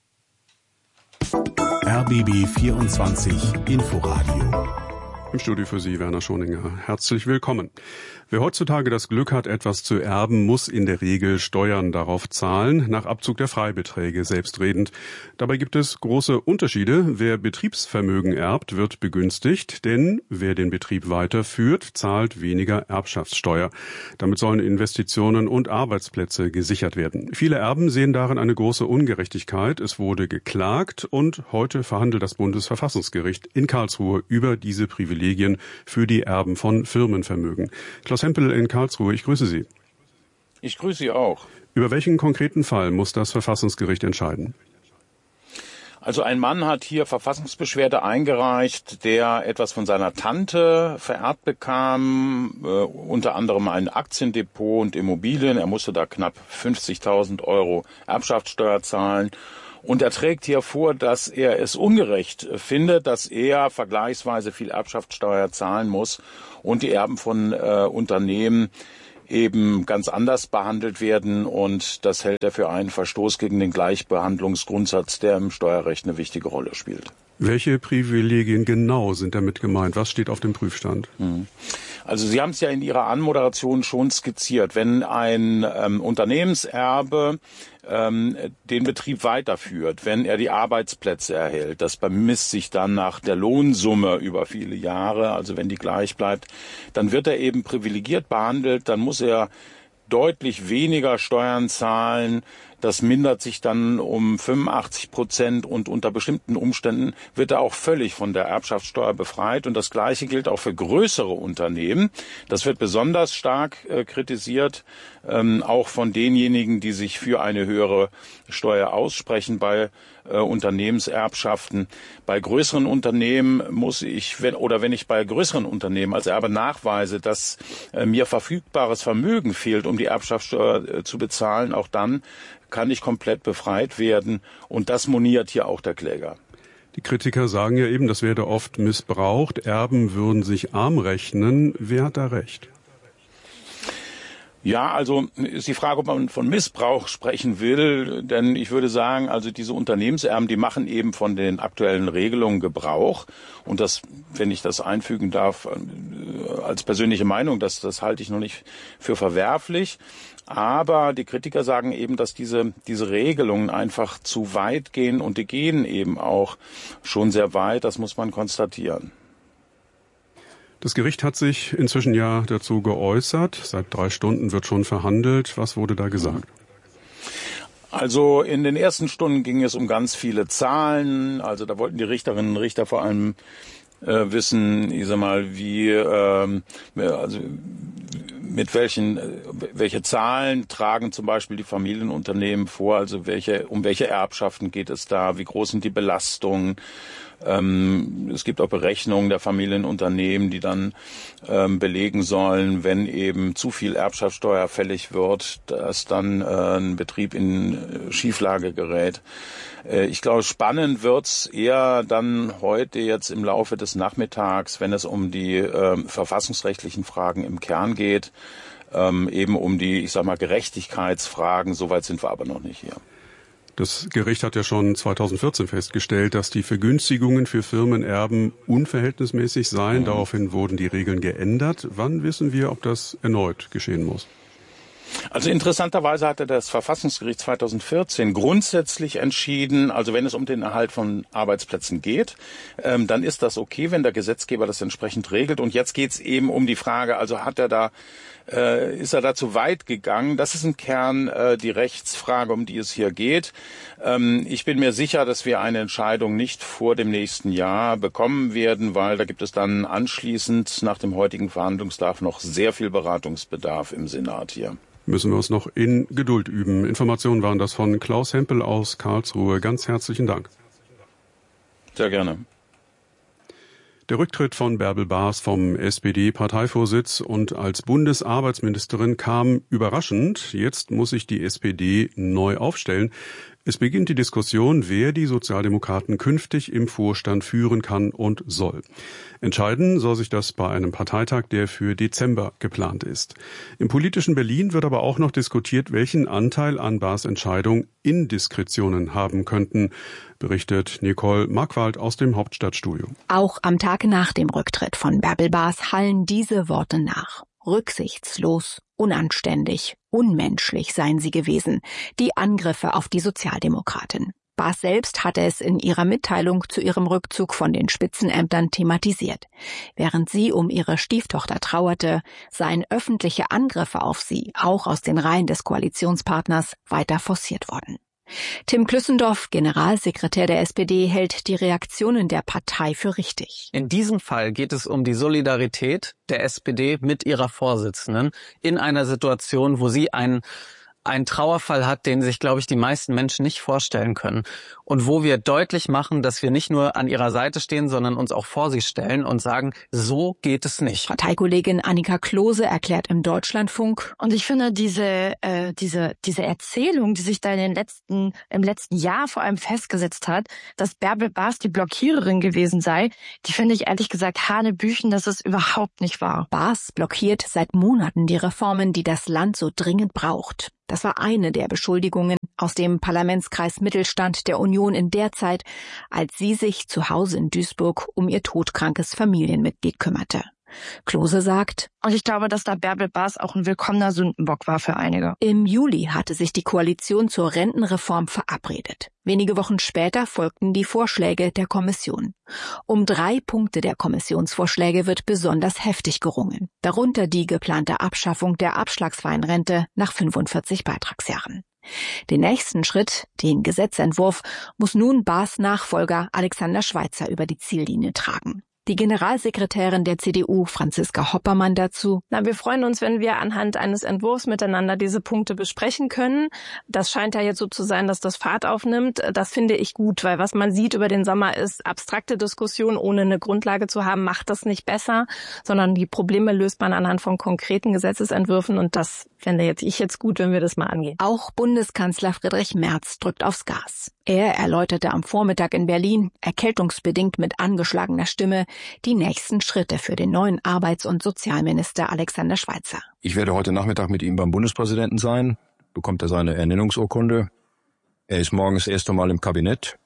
R B B vierundzwanzig Inforadio. Im Studio für Sie Werner Schoninger. Herzlich willkommen. Wer heutzutage das Glück hat, etwas zu erben, muss in der Regel Steuern darauf zahlen, nach Abzug der Freibeträge, selbstredend. Dabei gibt es große Unterschiede. Wer Betriebsvermögen erbt, wird begünstigt, denn wer den Betrieb weiterführt, zahlt weniger Erbschaftssteuer. Damit sollen Investitionen und Arbeitsplätze gesichert werden. Viele Erben sehen darin eine große Ungerechtigkeit. Es wurde geklagt und heute verhandelt das Bundesverfassungsgericht in Karlsruhe über diese Privilegien für die Erben von Firmenvermögen. Klaus Hempel in Karlsruhe, ich grüße Sie. Ich grüße Sie auch. Über welchen konkreten Fall muss das Verfassungsgericht entscheiden? Also ein Mann hat hier Verfassungsbeschwerde eingereicht, der etwas von seiner Tante vererbt bekam, äh, unter anderem ein Aktiendepot und Immobilien. Er musste da knapp fünfzigtausend Euro Erbschaftssteuer zahlen. Und er trägt hier vor, dass er es ungerecht findet, dass er vergleichsweise viel Erbschaftssteuer zahlen muss und die Erben von äh, Unternehmen eben ganz anders behandelt werden. Und das hält er für einen Verstoß gegen den Gleichbehandlungsgrundsatz, der im Steuerrecht eine wichtige Rolle spielt. Welche Privilegien genau sind damit gemeint? Was steht auf dem Prüfstand? Also Sie haben es ja in Ihrer Anmoderation schon skizziert. Wenn ein ähm, Unternehmenserbe ähm, den Betrieb weiterführt, wenn er die Arbeitsplätze erhält, das bemisst sich dann nach der Lohnsumme über viele Jahre, also wenn die gleich bleibt, dann wird er eben privilegiert behandelt, dann muss er deutlich weniger Steuern zahlen. Das mindert sich dann um fünfundachtzig Prozent und unter bestimmten Umständen wird er auch völlig von der Erbschaftssteuer befreit. Und das Gleiche gilt auch für größere Unternehmen. Das wird besonders stark äh, kritisiert, ähm, auch von denjenigen, die sich für eine höhere Steuer aussprechen bei äh, Unternehmenserbschaften. Bei größeren Unternehmen muss ich, wenn, oder wenn ich bei größeren Unternehmen als Erbe nachweise, dass äh, mir verfügbares Vermögen fehlt, um die Erbschaftssteuer äh, zu bezahlen, auch dann kann ich komplett befreit werden. Und das moniert hier auch der Kläger. Die Kritiker sagen ja eben, das werde oft missbraucht. Erben würden sich arm rechnen. Wer hat da recht? Ja, also ist die Frage, ob man von Missbrauch sprechen will. Denn ich würde sagen, also diese Unternehmenserben, die machen eben von den aktuellen Regelungen Gebrauch. Und das, wenn ich das einfügen darf, als persönliche Meinung, das, das halte ich noch nicht für verwerflich. Aber die Kritiker sagen eben, dass diese, diese Regelungen einfach zu weit gehen und die gehen eben auch schon sehr weit. Das muss man konstatieren. Das Gericht hat sich inzwischen ja dazu geäußert. Seit drei Stunden wird schon verhandelt. Was wurde da gesagt? Also in den ersten Stunden ging es um ganz viele Zahlen. Also da wollten die Richterinnen und Richter vor allem äh, wissen, ich sag mal, wie, ähm, also mit welchen, welche Zahlen tragen zum Beispiel die Familienunternehmen vor, also welche, um welche Erbschaften geht es da, wie groß sind die Belastungen. Ähm, es gibt auch Berechnungen der Familienunternehmen, die dann ähm, belegen sollen, wenn eben zu viel Erbschaftssteuer fällig wird, dass dann äh, ein Betrieb in äh, Schieflage gerät. Äh, ich glaube, spannend wird's eher dann heute jetzt im Laufe des Nachmittags, wenn es um die äh, verfassungsrechtlichen Fragen im Kern geht, ähm, eben um die, ich sag mal, Gerechtigkeitsfragen. Soweit sind wir aber noch nicht hier. Das Gericht hat ja schon zweitausendvierzehn festgestellt, dass die Vergünstigungen für Firmenerben unverhältnismäßig seien. Daraufhin wurden die Regeln geändert. Wann wissen wir, ob das erneut geschehen muss? Also interessanterweise hatte das Verfassungsgericht zweitausendvierzehn grundsätzlich entschieden, also wenn es um den Erhalt von Arbeitsplätzen geht, ähm, dann ist das okay, wenn der Gesetzgeber das entsprechend regelt. Und jetzt geht es eben um die Frage, also hat er da, äh, ist er da zu weit gegangen? Das ist im Kern äh, die Rechtsfrage, um die es hier geht. Ähm, ich bin mir sicher, dass wir eine Entscheidung nicht vor dem nächsten Jahr bekommen werden, weil da gibt es dann anschließend nach dem heutigen Verhandlungstag noch sehr viel Beratungsbedarf im Senat hier. Müssen wir uns noch in Geduld üben. Informationen waren das von Klaus Hempel aus Karlsruhe. Ganz herzlichen Dank. Sehr gerne. Der Rücktritt von Bärbel Baas vom S P D-Parteivorsitz und als Bundesarbeitsministerin kam überraschend. Jetzt muss sich die S P D neu aufstellen. Es beginnt die Diskussion, wer die Sozialdemokraten künftig im Vorstand führen kann und soll. Entscheiden soll sich das bei einem Parteitag, der für Dezember geplant ist. Im politischen Berlin wird aber auch noch diskutiert, welchen Anteil an Baas' Entscheidung Indiskretionen haben könnten, berichtet Nicole Markwald aus dem Hauptstadtstudio. Auch am Tag nach dem Rücktritt von Bärbel Baas hallen diese Worte nach. Rücksichtslos, unanständig, unmenschlich seien sie gewesen, die Angriffe auf die Sozialdemokratin. Baas selbst hatte es in ihrer Mitteilung zu ihrem Rückzug von den Spitzenämtern thematisiert. Während sie um ihre Stieftochter trauerte, seien öffentliche Angriffe auf sie, auch aus den Reihen des Koalitionspartners, weiter forciert worden. Tim Klüssendorf, Generalsekretär der S P D, hält die Reaktionen der Partei für richtig. In diesem Fall geht es um die Solidarität der S P D mit ihrer Vorsitzenden in einer Situation, wo sie einen einen Trauerfall hat, den sich, glaube ich, die meisten Menschen nicht vorstellen können. Und wo wir deutlich machen, dass wir nicht nur an ihrer Seite stehen, sondern uns auch vor sie stellen und sagen, so geht es nicht. Parteikollegin Annika Klose erklärt im Deutschlandfunk. Und ich finde, diese äh, diese diese Erzählung, die sich da in den letzten im letzten Jahr vor allem festgesetzt hat, dass Bärbel Baas die Blockiererin gewesen sei, die finde ich ehrlich gesagt hanebüchen, dass es überhaupt nicht wahr. Baas blockiert seit Monaten die Reformen, die das Land so dringend braucht. Das war eine der Beschuldigungen aus dem Parlamentskreis Mittelstand der Union in der Zeit, als sie sich zu Hause in Duisburg um ihr todkrankes Familienmitglied kümmerte. Klose sagt, und ich glaube, dass da Bärbel Baas auch ein willkommener Sündenbock war für einige. Im Juli hatte sich die Koalition zur Rentenreform verabredet. Wenige Wochen später folgten die Vorschläge der Kommission. Um drei Punkte der Kommissionsvorschläge wird besonders heftig gerungen. Darunter die geplante Abschaffung der abschlagsfreien Rente nach fünfundvierzig Beitragsjahren. Den nächsten Schritt, den Gesetzentwurf, muss nun Baas Nachfolger Alexander Schweitzer über die Ziellinie tragen. Die Generalsekretärin der C D U, Franziska Hoppermann, dazu. Na, wir freuen uns, wenn wir anhand eines Entwurfs miteinander diese Punkte besprechen können. Das scheint ja jetzt so zu sein, dass das Fahrt aufnimmt. Das finde ich gut, weil was man sieht über den Sommer ist, abstrakte Diskussion ohne eine Grundlage zu haben, macht das nicht besser, sondern die Probleme löst man anhand von konkreten Gesetzesentwürfen und das fände jetzt ich jetzt gut, wenn wir das mal angehen. Auch Bundeskanzler Friedrich Merz drückt aufs Gas. Er erläuterte am Vormittag in Berlin, erkältungsbedingt mit angeschlagener Stimme, die nächsten Schritte für den neuen Arbeits- und Sozialminister Alexander Schweitzer. Ich werde heute Nachmittag mit ihm beim Bundespräsidenten sein, bekommt er seine Ernennungsurkunde. Er ist morgens das erste Mal im Kabinett.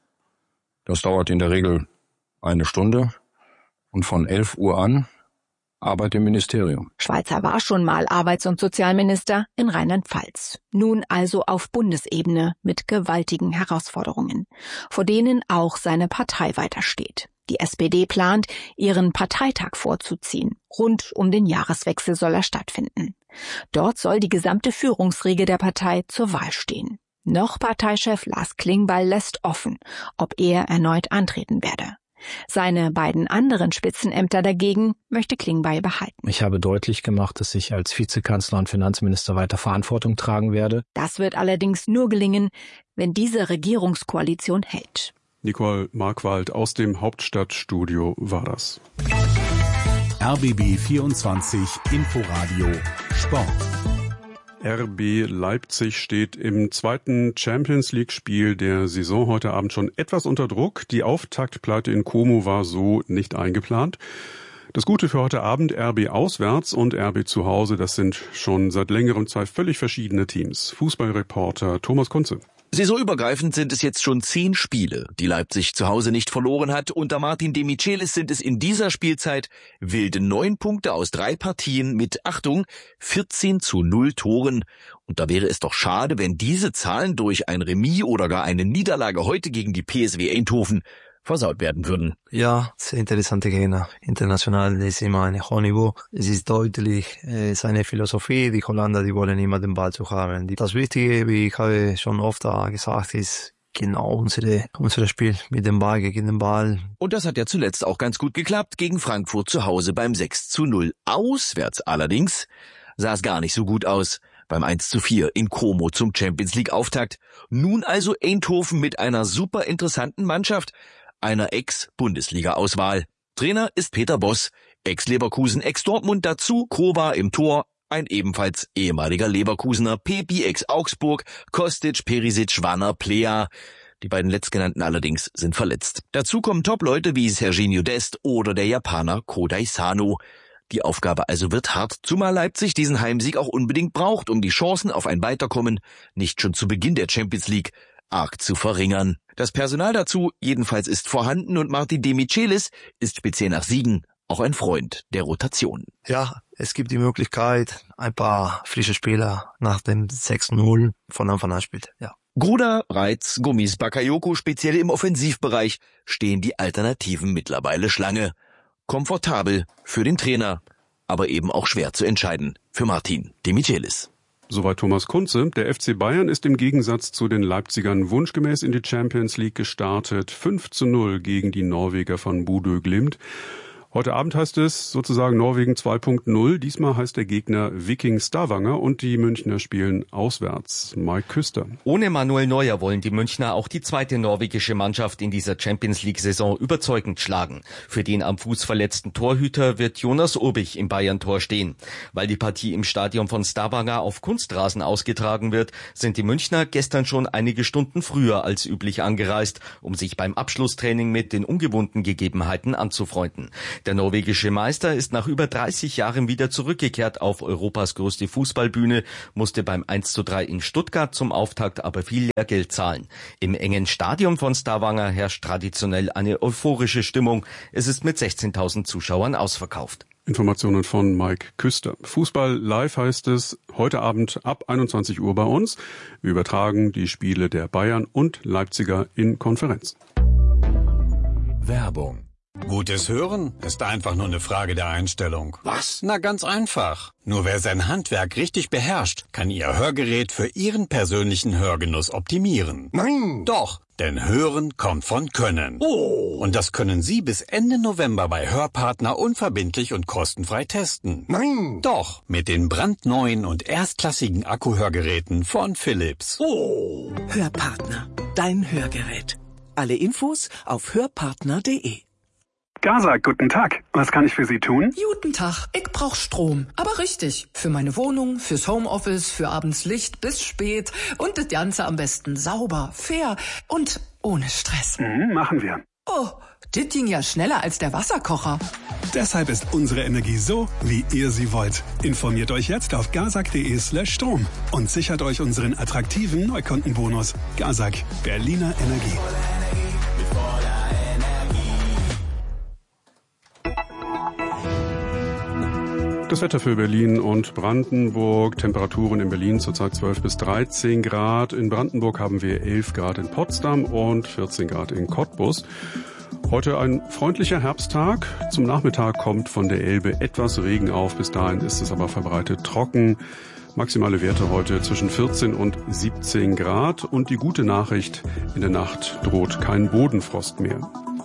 Das dauert in der Regel eine Stunde und von elf Uhr an Arbeit im Ministerium. Schweitzer war schon mal Arbeits- und Sozialminister in Rheinland-Pfalz. Nun also auf Bundesebene mit gewaltigen Herausforderungen, vor denen auch seine Partei weitersteht. Die S P D plant, ihren Parteitag vorzuziehen. Rund um den Jahreswechsel soll er stattfinden. Dort soll die gesamte Führungsriege der Partei zur Wahl stehen. Noch Parteichef Lars Klingbeil lässt offen, ob er erneut antreten werde. Seine beiden anderen Spitzenämter dagegen möchte Klingbeil behalten. Ich habe deutlich gemacht, dass ich als Vizekanzler und Finanzminister weiter Verantwortung tragen werde. Das wird allerdings nur gelingen, wenn diese Regierungskoalition hält. Nicole Markwald aus dem Hauptstadtstudio war das. R B B vierundzwanzig Inforadio Sport. R B Leipzig steht im zweiten Champions-League-Spiel der Saison heute Abend schon etwas unter Druck. Die Auftaktpleite in Como war so nicht eingeplant. Das Gute für heute Abend, R B auswärts und R B zu Hause, das sind schon seit längerem zwei völlig verschiedene Teams. Fußballreporter Thomas Kunze. Saisonübergreifend sind es jetzt schon zehn Spiele, die Leipzig zu Hause nicht verloren hat. Unter Martin De Michelis sind es in dieser Spielzeit wilde neun Punkte aus drei Partien mit, Achtung, vierzehn zu null Toren. Und da wäre es doch schade, wenn diese Zahlen durch ein Remis oder gar eine Niederlage heute gegen die P S V Eindhoven versaut werden würden. Ja, sehr interessante Gegner. International ist immer ein hohes Niveau. Es ist deutlich äh, seine Philosophie. Die Holländer, die wollen immer den Ball zu haben. Das Wichtige, wie ich habe schon oft gesagt, ist genau unsere, unser Spiel mit dem Ball gegen den Ball. Und das hat ja zuletzt auch ganz gut geklappt gegen Frankfurt zu Hause beim sechs zu null. Auswärts allerdings sah es gar nicht so gut aus. Beim eins zu vier in Como zum Champions League Auftakt. Nun also Eindhoven mit einer super interessanten Mannschaft, einer Ex-Bundesliga-Auswahl. Trainer ist Peter Bosz, Ex-Leverkusen, Ex-Dortmund, dazu Kova im Tor, ein ebenfalls ehemaliger Leverkusener, Pepi, Ex-Augsburg, Kostic, Perisic, Wanner, Plea. Die beiden letztgenannten allerdings sind verletzt. Dazu kommen Top-Leute wie Serginho Dest oder der Japaner Kodai Sano. Die Aufgabe also wird hart, zumal Leipzig diesen Heimsieg auch unbedingt braucht, um die Chancen auf ein Weiterkommen nicht schon zu Beginn der Champions League arg zu verringern. Das Personal dazu jedenfalls ist vorhanden und Martin De Michelis ist speziell nach Siegen auch ein Freund der Rotation. Ja, es gibt die Möglichkeit, ein paar frische Spieler nach dem sechs null von Anfang an spielt, ja. Gruda, Reitz, Gummis, Bakayoko, speziell im Offensivbereich, stehen die Alternativen mittlerweile Schlange. Komfortabel für den Trainer, aber eben auch schwer zu entscheiden für Martin de Michelis. Soweit Thomas Kunze. Der F C Bayern ist im Gegensatz zu den Leipzigern wunschgemäß in die Champions League gestartet. fünf zu null gegen die Norweger von Bodø Glimt. Heute Abend heißt es sozusagen Norwegen zwei Punkt null. Diesmal heißt der Gegner Viking Stavanger und die Münchner spielen auswärts. Mike Küster. Ohne Manuel Neuer wollen die Münchner auch die zweite norwegische Mannschaft in dieser Champions-League-Saison überzeugend schlagen. Für den am Fuß verletzten Torhüter wird Jonas Urbich im Bayern-Tor stehen. Weil die Partie im Stadion von Stavanger auf Kunstrasen ausgetragen wird, sind die Münchner gestern schon einige Stunden früher als üblich angereist, um sich beim Abschlusstraining mit den ungewohnten Gegebenheiten anzufreunden. Der norwegische Meister ist nach über dreißig Jahren wieder zurückgekehrt auf Europas größte Fußballbühne, musste beim eins zu drei in Stuttgart zum Auftakt aber viel Lehrgeld zahlen. Im engen Stadion von Stavanger herrscht traditionell eine euphorische Stimmung. Es ist mit sechzehntausend Zuschauern ausverkauft. Informationen von Mike Küster. Fußball live heißt es heute Abend ab einundzwanzig Uhr bei uns. Wir übertragen die Spiele der Bayern und Leipziger in Konferenz. Werbung. Gutes Hören ist einfach nur eine Frage der Einstellung. Was? Na, ganz einfach. Nur wer sein Handwerk richtig beherrscht, kann Ihr Hörgerät für Ihren persönlichen Hörgenuss optimieren. Nein! Doch, denn Hören kommt von Können. Oh! Und das können Sie bis Ende November bei Hörpartner unverbindlich und kostenfrei testen. Nein! Doch, mit den brandneuen und erstklassigen Akkuhörgeräten von Philips. Oh! Hörpartner, dein Hörgerät. Alle Infos auf hörpartner punkt de. Gaza, guten Tag. Was kann ich für Sie tun? Guten Tag. Ich brauch Strom. Aber richtig. Für meine Wohnung, fürs Homeoffice, für abends Licht bis spät. Und das Ganze am besten sauber, fair und ohne Stress. Mhm, machen wir. Oh, das ging ja schneller als der Wasserkocher. Deshalb ist unsere Energie so, wie ihr sie wollt. Informiert euch jetzt auf gazak punkt de slash Strom und sichert euch unseren attraktiven Neukundenbonus. Gazak, Berliner Energie. Das Wetter für Berlin und Brandenburg. Temperaturen in Berlin zurzeit zwölf bis dreizehn Grad. In Brandenburg haben wir elf Grad in Potsdam und vierzehn Grad in Cottbus. Heute ein freundlicher Herbsttag. Zum Nachmittag kommt von der Elbe etwas Regen auf. Bis dahin ist es aber verbreitet trocken. Maximale Werte heute zwischen vierzehn und siebzehn Grad. Und die gute Nachricht, in der Nacht droht kein Bodenfrost mehr.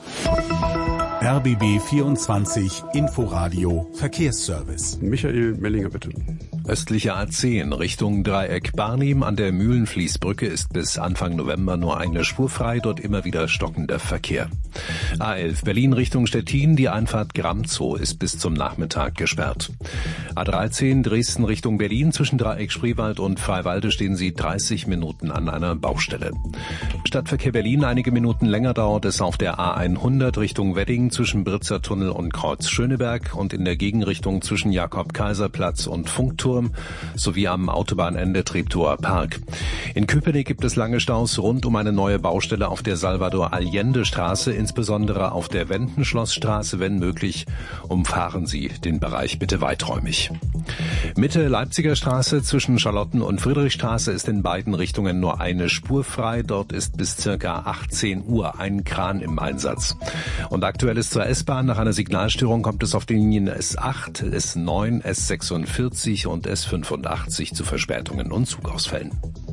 R B B vierundzwanzig Inforadio Verkehrsservice. Michael Mellinger, bitte. Östliche A zehn Richtung Dreieck Barnim an der Mühlenfließbrücke ist bis Anfang November nur eine Spur frei, dort immer wieder stockender Verkehr. A elf Berlin Richtung Stettin, die Einfahrt Gramzow ist bis zum Nachmittag gesperrt. A dreizehn Dresden Richtung Berlin, zwischen Dreieck Spreewald und Freiwalde stehen Sie dreißig Minuten an einer Baustelle. Stadtverkehr Berlin, einige Minuten länger dauert es auf der A hundert Richtung Wedding zwischen Britzer Tunnel und Kreuz Schöneberg und in der Gegenrichtung zwischen Jakob-Kaiser-Platz und Funkturm sowie am Autobahnende Treptower Park. In Köpenick gibt es lange Staus rund um eine neue Baustelle auf der Salvador-Allende-Straße, insbesondere auf der Wendenschlossstraße. Wenn möglich, umfahren Sie den Bereich bitte weiträumig. Mitte Leipziger Straße zwischen Charlotten- und Friedrichstraße ist in beiden Richtungen nur eine Spur frei. Dort ist bis circa achtzehn Uhr ein Kran im Einsatz. Und aktuell ist zur S-Bahn. Nach einer Signalstörung kommt es auf den Linien S acht, S neun, S sechsundvierzig und S fünfundachtzig zu Verspätungen und Zugausfällen.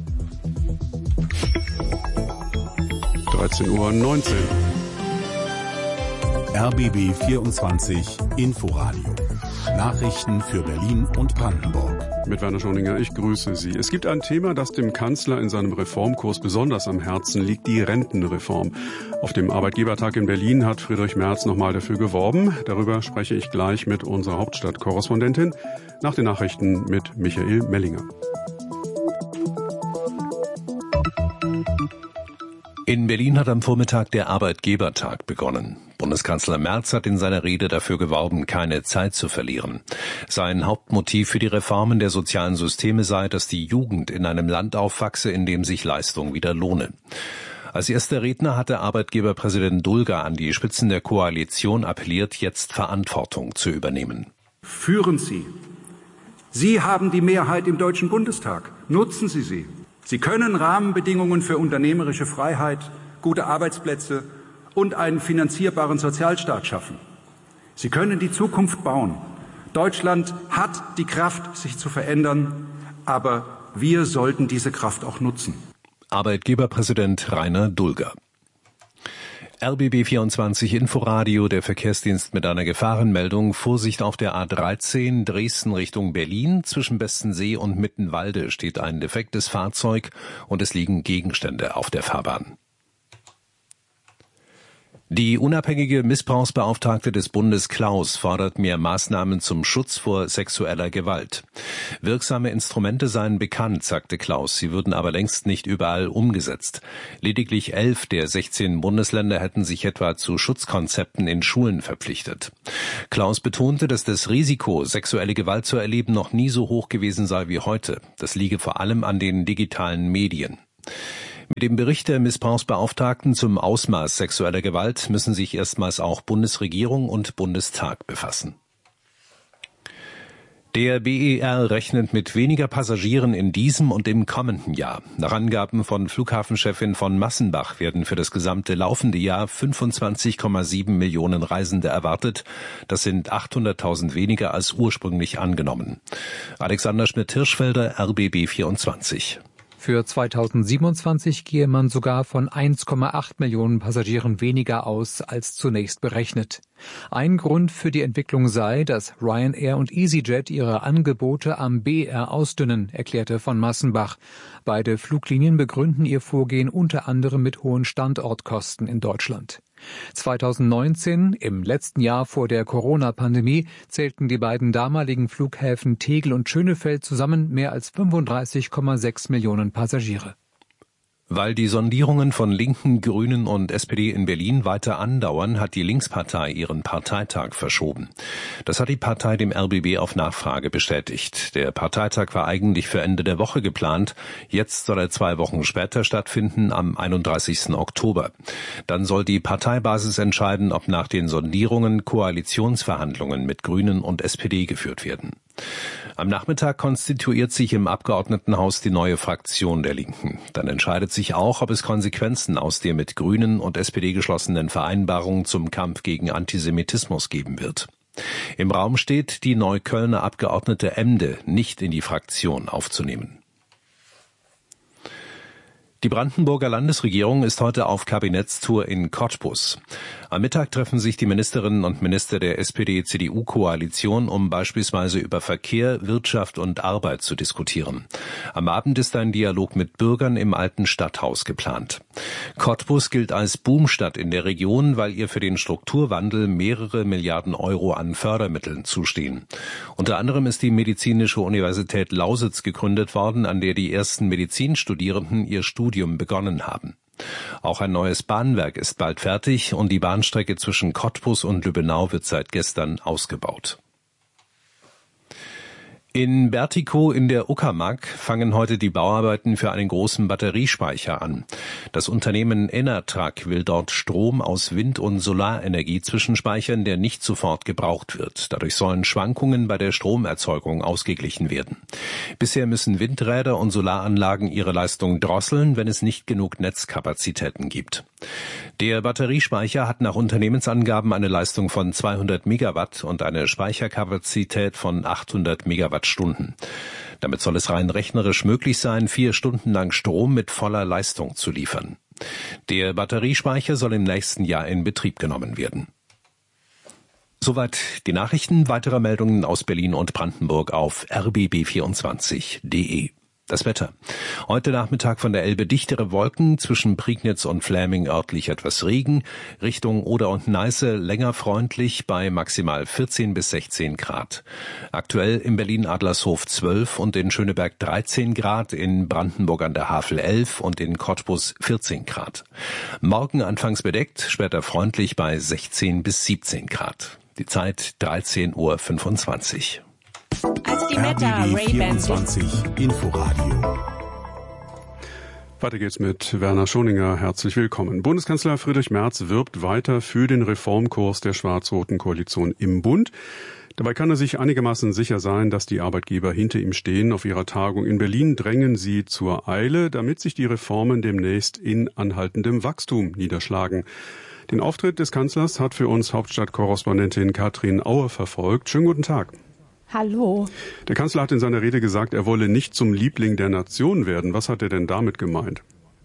dreizehn Uhr neunzehn. R B B vierundzwanzig Inforadio. Nachrichten für Berlin und Brandenburg. Mit Werner Schoninger, ich grüße Sie. Es gibt ein Thema, das dem Kanzler in seinem Reformkurs besonders am Herzen liegt, die Rentenreform. Auf dem Arbeitgebertag in Berlin hat Friedrich Merz nochmal dafür geworben. Darüber spreche ich gleich mit unserer Hauptstadtkorrespondentin nach den Nachrichten mit Michael Mellinger. In Berlin hat am Vormittag der Arbeitgebertag begonnen. Bundeskanzler Merz hat in seiner Rede dafür geworben, keine Zeit zu verlieren. Sein Hauptmotiv für die Reformen der sozialen Systeme sei, dass die Jugend in einem Land aufwachse, in dem sich Leistung wieder lohne. Als erster Redner hatte Arbeitgeberpräsident Dulger an die Spitzen der Koalition appelliert, jetzt Verantwortung zu übernehmen. Führen Sie. Sie haben die Mehrheit im Deutschen Bundestag. Nutzen Sie sie. Sie können Rahmenbedingungen für unternehmerische Freiheit, gute Arbeitsplätze und einen finanzierbaren Sozialstaat schaffen. Sie können die Zukunft bauen. Deutschland hat die Kraft, sich zu verändern, aber wir sollten diese Kraft auch nutzen. Arbeitgeberpräsident Rainer Dulger. R B B vierundzwanzig Inforadio, der Verkehrsdienst mit einer Gefahrenmeldung. Vorsicht auf der A dreizehn Dresden Richtung Berlin. Zwischen Bestensee und Mittenwalde steht ein defektes Fahrzeug und es liegen Gegenstände auf der Fahrbahn. Die unabhängige Missbrauchsbeauftragte des Bundes Klaus fordert mehr Maßnahmen zum Schutz vor sexueller Gewalt. Wirksame Instrumente seien bekannt, sagte Klaus, sie würden aber längst nicht überall umgesetzt. Lediglich elf der sechzehn Bundesländer hätten sich etwa zu Schutzkonzepten in Schulen verpflichtet. Klaus betonte, dass das Risiko, sexuelle Gewalt zu erleben, noch nie so hoch gewesen sei wie heute. Das liege vor allem an den digitalen Medien. Mit dem Bericht der Missbrauchsbeauftragten zum Ausmaß sexueller Gewalt müssen sich erstmals auch Bundesregierung und Bundestag befassen. Der B E R rechnet mit weniger Passagieren in diesem und im kommenden Jahr. Nach Angaben von Flughafenchefin von Massenbach werden für das gesamte laufende Jahr fünfundzwanzig Komma sieben Millionen Reisende erwartet. Das sind achthunderttausend weniger als ursprünglich angenommen. Alexander Schmidt-Hirschfelder, R B B vierundzwanzig. Für zweitausendsiebenundzwanzig gehe man sogar von eins Komma acht Millionen Passagieren weniger aus als zunächst berechnet. Ein Grund für die Entwicklung sei, dass Ryanair und EasyJet ihre Angebote am B E R ausdünnen, erklärte von Massenbach. Beide Fluglinien begründen ihr Vorgehen unter anderem mit hohen Standortkosten in Deutschland. zweitausendneunzehn, im letzten Jahr vor der Corona-Pandemie, zählten die beiden damaligen Flughäfen Tegel und Schönefeld zusammen mehr als fünfunddreißig Komma sechs Millionen Passagiere. Weil die Sondierungen von Linken, Grünen und S P D in Berlin weiter andauern, hat die Linkspartei ihren Parteitag verschoben. Das hat die Partei dem R B B auf Nachfrage bestätigt. Der Parteitag war eigentlich für Ende der Woche geplant. Jetzt soll er zwei Wochen später stattfinden, am einunddreißigsten Oktober. Dann soll die Parteibasis entscheiden, ob nach den Sondierungen Koalitionsverhandlungen mit Grünen und S P D geführt werden. Am Nachmittag konstituiert sich im Abgeordnetenhaus die neue Fraktion der Linken. Dann entscheidet sich auch, ob es Konsequenzen aus der mit Grünen und S P D geschlossenen Vereinbarung zum Kampf gegen Antisemitismus geben wird. Im Raum steht, die Neuköllner Abgeordnete Emde nicht in die Fraktion aufzunehmen. Die Brandenburger Landesregierung ist heute auf Kabinettstour in Cottbus. Am Mittag treffen sich die Ministerinnen und Minister der S P D C D U-Koalition, um beispielsweise über Verkehr, Wirtschaft und Arbeit zu diskutieren. Am Abend ist ein Dialog mit Bürgern im alten Stadthaus geplant. Cottbus gilt als Boomstadt in der Region, weil ihr für den Strukturwandel mehrere Milliarden Euro an Fördermitteln zustehen. Unter anderem ist die Medizinische Universität Lausitz gegründet worden, an der die ersten Medizinstudierenden ihr Studium begonnen haben. Auch ein neues Bahnwerk ist bald fertig und die Bahnstrecke zwischen Cottbus und Lübbenau wird seit gestern ausgebaut. In Bertikow in der Uckermark fangen heute die Bauarbeiten für einen großen Batteriespeicher an. Das Unternehmen Enertrag will dort Strom aus Wind- und Solarenergie zwischenspeichern, der nicht sofort gebraucht wird. Dadurch sollen Schwankungen bei der Stromerzeugung ausgeglichen werden. Bisher müssen Windräder und Solaranlagen ihre Leistung drosseln, wenn es nicht genug Netzkapazitäten gibt. Der Batteriespeicher hat nach Unternehmensangaben eine Leistung von zweihundert Megawatt und eine Speicherkapazität von achthundert Megawattstunden. Damit soll es rein rechnerisch möglich sein, vier Stunden lang Strom mit voller Leistung zu liefern. Der Batteriespeicher soll im nächsten Jahr in Betrieb genommen werden. Soweit die Nachrichten. Weitere Meldungen aus Berlin und Brandenburg auf r b b vierundzwanzig punkt d e. Das Wetter. Heute Nachmittag von der Elbe dichtere Wolken, zwischen Prignitz und Fläming örtlich etwas Regen, Richtung Oder und Neiße länger freundlich bei maximal vierzehn bis sechzehn Grad. Aktuell in Berlin-Adlershof zwölf und in Schöneberg dreizehn Grad, in Brandenburg an der Havel elf und in Cottbus vierzehn Grad. Morgen anfangs bedeckt, später freundlich bei sechzehn bis siebzehn Grad. Die Zeit dreizehn Uhr fünfundzwanzig. Also die Meta Ray-Ban vierundzwanzig Inforadio. Weiter geht's mit Werner Schoninger. Herzlich willkommen. Bundeskanzler Friedrich Merz wirbt weiter für den Reformkurs der schwarz-roten Koalition im Bund. Dabei kann er sich einigermaßen sicher sein, dass die Arbeitgeber hinter ihm stehen. Auf ihrer Tagung in Berlin drängen sie zur Eile, damit sich die Reformen demnächst in anhaltendem Wachstum niederschlagen. Den Auftritt des Kanzlers hat für uns Hauptstadtkorrespondentin Katrin Auer verfolgt. Schönen guten Tag. Hallo. Der Kanzler hat in seiner Rede gesagt, er wolle nicht zum Liebling der Nation werden. Was hat er denn damit gemeint?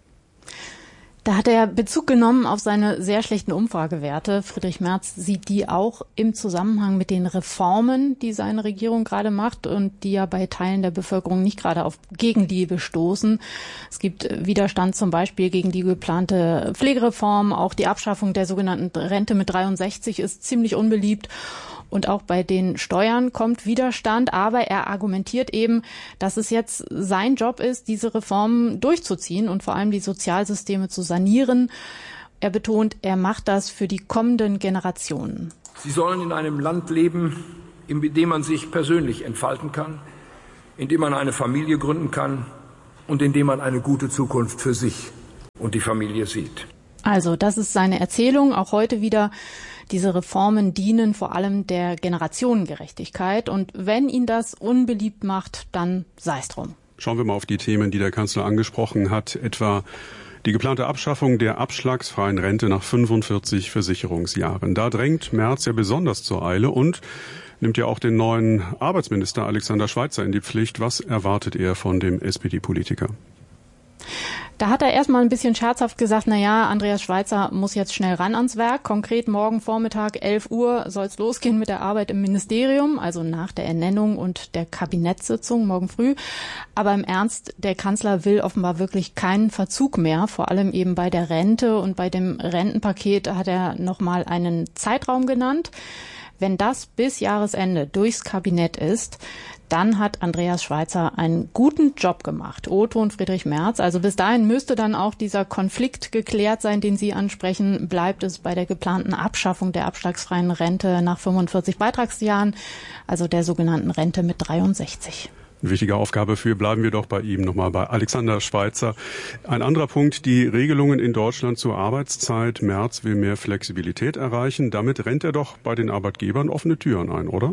Da hat er Bezug genommen auf seine sehr schlechten Umfragewerte. Friedrich Merz sieht die auch im Zusammenhang mit den Reformen, die seine Regierung gerade macht und die ja bei Teilen der Bevölkerung nicht gerade auf Gegenliebe stoßen. Es gibt Widerstand zum Beispiel gegen die geplante Pflegereform. Auch die Abschaffung der sogenannten Rente mit dreiundsechzig ist ziemlich unbeliebt. Und auch bei den Steuern kommt Widerstand, aber er argumentiert eben, dass es jetzt sein Job ist, diese Reformen durchzuziehen und vor allem die Sozialsysteme zu sanieren. Er betont, er macht das für die kommenden Generationen. Sie sollen in einem Land leben, in dem man sich persönlich entfalten kann, in dem man eine Familie gründen kann und in dem man eine gute Zukunft für sich und die Familie sieht. Also, das ist seine Erzählung, auch heute wieder. Diese Reformen dienen vor allem der Generationengerechtigkeit. Und wenn ihn das unbeliebt macht, dann sei es drum. Schauen wir mal auf die Themen, die der Kanzler angesprochen hat, etwa die geplante Abschaffung der abschlagsfreien Rente nach fünfundvierzig Versicherungsjahren. Da drängt Merz ja besonders zur Eile und nimmt ja auch den neuen Arbeitsminister Alexander Schweitzer in die Pflicht. Was erwartet er von dem S P D-Politiker? Da hat er erstmal ein bisschen scherzhaft gesagt, na ja, Andreas Schweitzer muss jetzt schnell ran ans Werk. Konkret morgen Vormittag elf Uhr soll es losgehen mit der Arbeit im Ministerium, also nach der Ernennung und der Kabinettssitzung morgen früh. Aber im Ernst, der Kanzler will offenbar wirklich keinen Verzug mehr, vor allem eben bei der Rente und bei dem Rentenpaket hat er nochmal einen Zeitraum genannt. Wenn das bis Jahresende durchs Kabinett ist, dann hat Andreas Schweitzer einen guten Job gemacht. O-Ton Friedrich Merz. Also bis dahin müsste dann auch dieser Konflikt geklärt sein, den Sie ansprechen. Bleibt es bei der geplanten Abschaffung der abschlagsfreien Rente nach fünfundvierzig Beitragsjahren, also der sogenannten Rente mit dreiundsechzig. Eine wichtige Aufgabe für, bleiben wir doch bei ihm, nochmal bei Alexander Schweitzer. Ein anderer Punkt, die Regelungen in Deutschland zur Arbeitszeit. Merz will mehr Flexibilität erreichen. Damit rennt er doch bei den Arbeitgebern offene Türen ein, oder?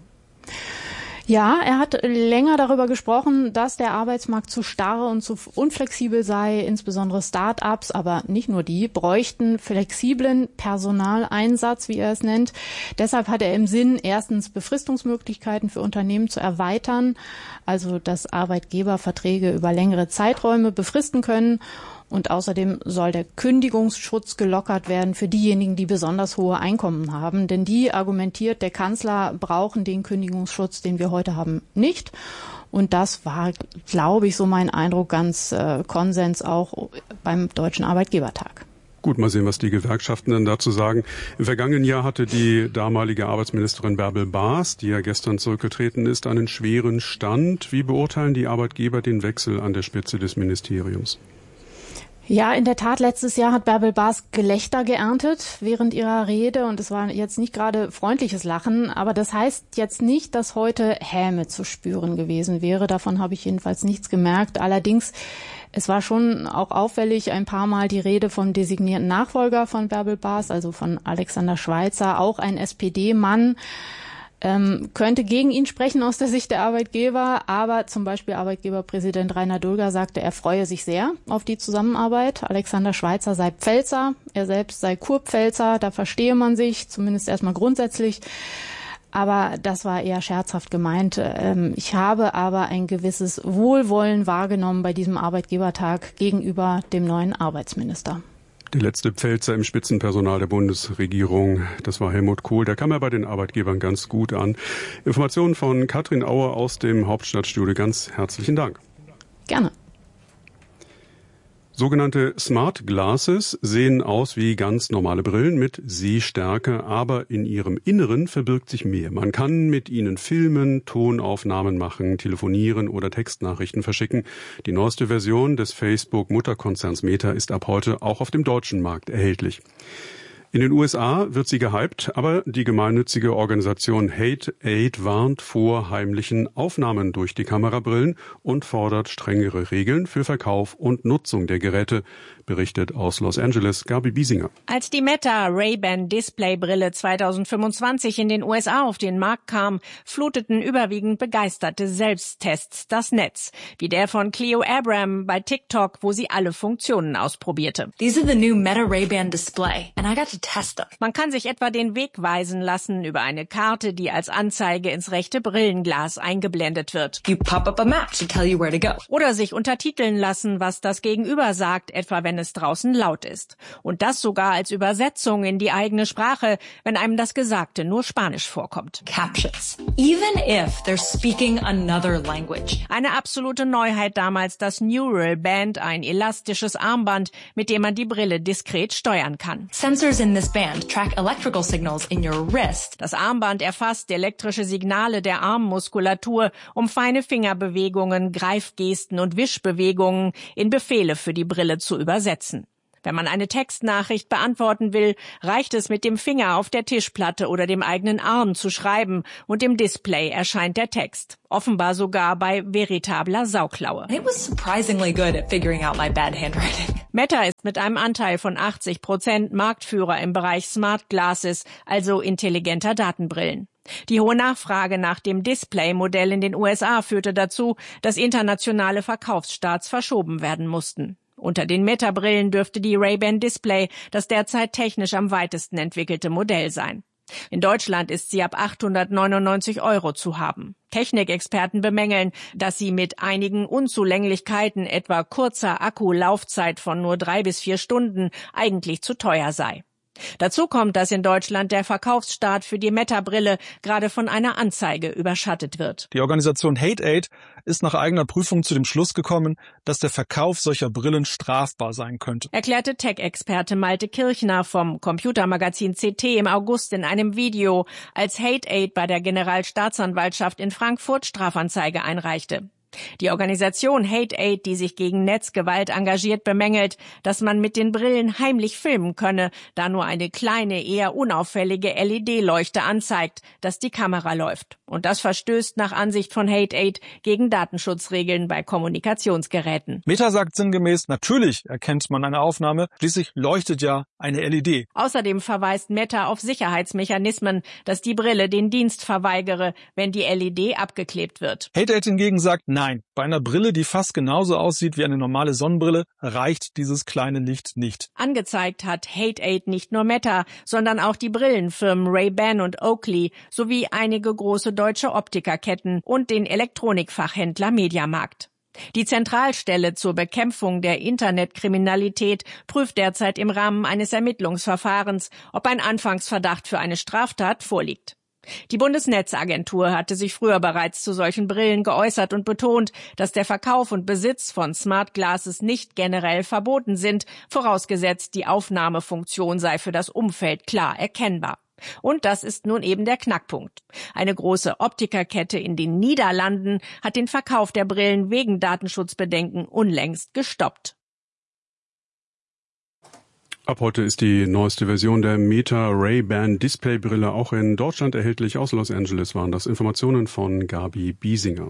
Ja, er hat länger darüber gesprochen, dass der Arbeitsmarkt zu starr und zu unflexibel sei. Insbesondere Start-ups, aber nicht nur die, bräuchten flexiblen Personaleinsatz, wie er es nennt. Deshalb hat er im Sinn, erstens Befristungsmöglichkeiten für Unternehmen zu erweitern, also dass Arbeitgeber Verträge über längere Zeiträume befristen können. Und außerdem soll der Kündigungsschutz gelockert werden für diejenigen, die besonders hohe Einkommen haben. Denn die, argumentiert der Kanzler, brauchen den Kündigungsschutz, den wir heute haben, nicht. Und das war, glaube ich, so mein Eindruck, ganz äh, Konsens auch beim Deutschen Arbeitgebertag. Gut, mal sehen, was die Gewerkschaften dann dazu sagen. Im vergangenen Jahr hatte die damalige Arbeitsministerin Bärbel Baas, die ja gestern zurückgetreten ist, einen schweren Stand. Wie beurteilen die Arbeitgeber den Wechsel an der Spitze des Ministeriums? Ja, in der Tat, letztes Jahr hat Bärbel Baas Gelächter geerntet während ihrer Rede und es war jetzt nicht gerade freundliches Lachen, aber das heißt jetzt nicht, dass heute Häme zu spüren gewesen wäre. Davon habe ich jedenfalls nichts gemerkt. Allerdings, es war schon auch auffällig ein paar Mal die Rede vom designierten Nachfolger von Bärbel Baas, also von Alexander Schweitzer, auch ein S P D-Mann. Ähm, könnte gegen ihn sprechen aus der Sicht der Arbeitgeber, aber zum Beispiel Arbeitgeberpräsident Rainer Dulger sagte, er freue sich sehr auf die Zusammenarbeit. Alexander Schweitzer sei Pfälzer, er selbst sei Kurpfälzer, da verstehe man sich, zumindest erstmal grundsätzlich. Aber das war eher scherzhaft gemeint. Ähm, ich habe aber ein gewisses Wohlwollen wahrgenommen bei diesem Arbeitgebertag gegenüber dem neuen Arbeitsminister. Der letzte Pfälzer im Spitzenpersonal der Bundesregierung, das war Helmut Kohl. Der kam ja bei den Arbeitgebern ganz gut an. Informationen von Katrin Auer aus dem Hauptstadtstudio. Ganz herzlichen Dank. Gerne. Sogenannte Smart Glasses sehen aus wie ganz normale Brillen mit Sehstärke, aber in ihrem Inneren verbirgt sich mehr. Man kann mit ihnen filmen, Tonaufnahmen machen, telefonieren oder Textnachrichten verschicken. Die neueste Version des Facebook-Mutterkonzerns Meta ist ab heute auch auf dem deutschen Markt erhältlich. In den U S A wird sie gehypt, aber die gemeinnützige Organisation Hate Aid warnt vor heimlichen Aufnahmen durch die Kamerabrillen und fordert strengere Regeln für Verkauf und Nutzung der Geräte, berichtet aus Los Angeles Gabi Biesinger. Als die Meta Ray-Ban Displaybrille zweitausendfünfundzwanzig in den U S A auf den Markt kam, fluteten überwiegend begeisterte Selbsttests das Netz, wie der von Cleo Abram bei TikTok, wo sie alle Funktionen ausprobierte. These are the new Meta Ray-Ban display and I got to test them. Man kann sich etwa den Weg weisen lassen über eine Karte, die als Anzeige ins rechte Brillenglas eingeblendet wird. You pop up a map to tell you where to go. Oder sich untertiteln lassen, was das Gegenüber sagt, etwa wenn es draußen laut ist. Und das sogar als Übersetzung in die eigene Sprache, wenn einem das Gesagte nur Spanisch vorkommt. Captions. Even if they're speaking another language. Eine absolute Neuheit damals das Neural Band, ein elastisches Armband, mit dem man die Brille diskret steuern kann. Sensors in this band track electrical signals in your wrist. Das Armband erfasst elektrische Signale der Armmuskulatur, um feine Fingerbewegungen, Greifgesten und Wischbewegungen in Befehle für die Brille zu übersetzen. Wenn man eine Textnachricht beantworten will, reicht es, mit dem Finger auf der Tischplatte oder dem eigenen Arm zu schreiben und im Display erscheint der Text. Offenbar sogar bei veritabler Sauklaue. It was surprisingly good at figuring out my bad handwriting. Meta ist mit einem Anteil von achtzig Prozent Marktführer im Bereich Smart Glasses, also intelligenter Datenbrillen. Die hohe Nachfrage nach dem Display-Modell in den U S A führte dazu, dass internationale Verkaufsstarts verschoben werden mussten. Unter den Meta-Brillen dürfte die Ray-Ban Display das derzeit technisch am weitesten entwickelte Modell sein. In Deutschland ist sie ab achthundertneunundneunzig Euro zu haben. Technikexperten bemängeln, dass sie mit einigen Unzulänglichkeiten, etwa kurzer Akkulaufzeit von nur drei bis vier Stunden, eigentlich zu teuer sei. Dazu kommt, dass in Deutschland der Verkaufsstart für die Meta-Brille gerade von einer Anzeige überschattet wird. Die Organisation Hate Aid ist nach eigener Prüfung zu dem Schluss gekommen, dass der Verkauf solcher Brillen strafbar sein könnte. Erklärte Tech-Experte Malte Kirchner vom Computermagazin C T im August in einem Video, als Hate Aid bei der Generalstaatsanwaltschaft in Frankfurt Strafanzeige einreichte. Die Organisation Hate Aid, die sich gegen Netzgewalt engagiert, bemängelt, dass man mit den Brillen heimlich filmen könne, da nur eine kleine, eher unauffällige L E D-Leuchte anzeigt, dass die Kamera läuft. Und das verstößt nach Ansicht von Hate Aid gegen Datenschutzregeln bei Kommunikationsgeräten. Meta sagt sinngemäß, natürlich erkennt man eine Aufnahme, schließlich leuchtet ja eine L E D. Außerdem verweist Meta auf Sicherheitsmechanismen, dass die Brille den Dienst verweigere, wenn die L E D abgeklebt wird. Hate Aid hingegen sagt, nein. Nein, bei einer Brille, die fast genauso aussieht wie eine normale Sonnenbrille, reicht dieses kleine Licht nicht. Angezeigt hat Hate Aid nicht nur Meta, sondern auch die Brillenfirmen Ray-Ban und Oakley sowie einige große deutsche Optikerketten und den Elektronikfachhändler Mediamarkt. Die Zentralstelle zur Bekämpfung der Internetkriminalität prüft derzeit im Rahmen eines Ermittlungsverfahrens, ob ein Anfangsverdacht für eine Straftat vorliegt. Die Bundesnetzagentur hatte sich früher bereits zu solchen Brillen geäußert und betont, dass der Verkauf und Besitz von Smart Glasses nicht generell verboten sind, vorausgesetzt die Aufnahmefunktion sei für das Umfeld klar erkennbar. Und das ist nun eben der Knackpunkt. Eine große Optikerkette in den Niederlanden hat den Verkauf der Brillen wegen Datenschutzbedenken unlängst gestoppt. Ab heute ist die neueste Version der Meta Ray-Ban Displaybrille auch in Deutschland erhältlich. Aus Los Angeles waren das Informationen von Gabi Biesinger.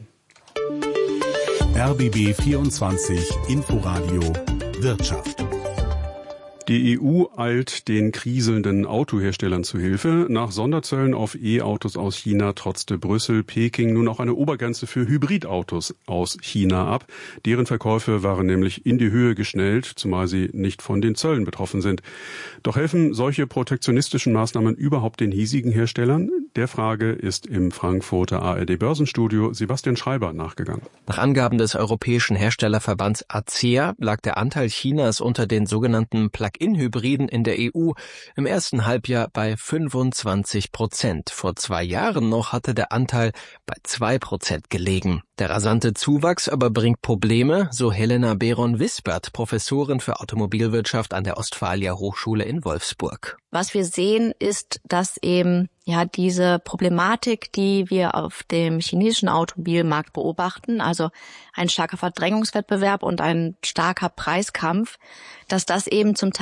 R B B vierundzwanzig Inforadio Wirtschaft. Die E U eilt den kriselnden Autoherstellern zu Hilfe. Nach Sonderzöllen auf E-Autos aus China trotzte Brüssel Peking nun auch eine Obergrenze für Hybridautos aus China ab. Deren Verkäufe waren nämlich in die Höhe geschnellt, zumal sie nicht von den Zöllen betroffen sind. Doch helfen solche protektionistischen Maßnahmen überhaupt den hiesigen Herstellern? Der Frage ist im Frankfurter A R D-Börsenstudio Sebastian Schreiber nachgegangen. Nach Angaben des Europäischen Herstellerverbands A C E A lag der Anteil Chinas unter den sogenannten Plug-in-Hybriden in der E U im ersten Halbjahr bei fünfundzwanzig Prozent. Vor zwei Jahren noch hatte der Anteil bei zwei Prozent gelegen. Der rasante Zuwachs aber bringt Probleme, so Helena Beron-Wispert, Professorin für Automobilwirtschaft an der Ostfalia Hochschule in Wolfsburg. Was wir sehen, ist, dass eben ja diese Problematik, die wir auf dem chinesischen Automobilmarkt beobachten, also ein starker Verdrängungswettbewerb und ein starker Preiskampf, dass das eben zum Teil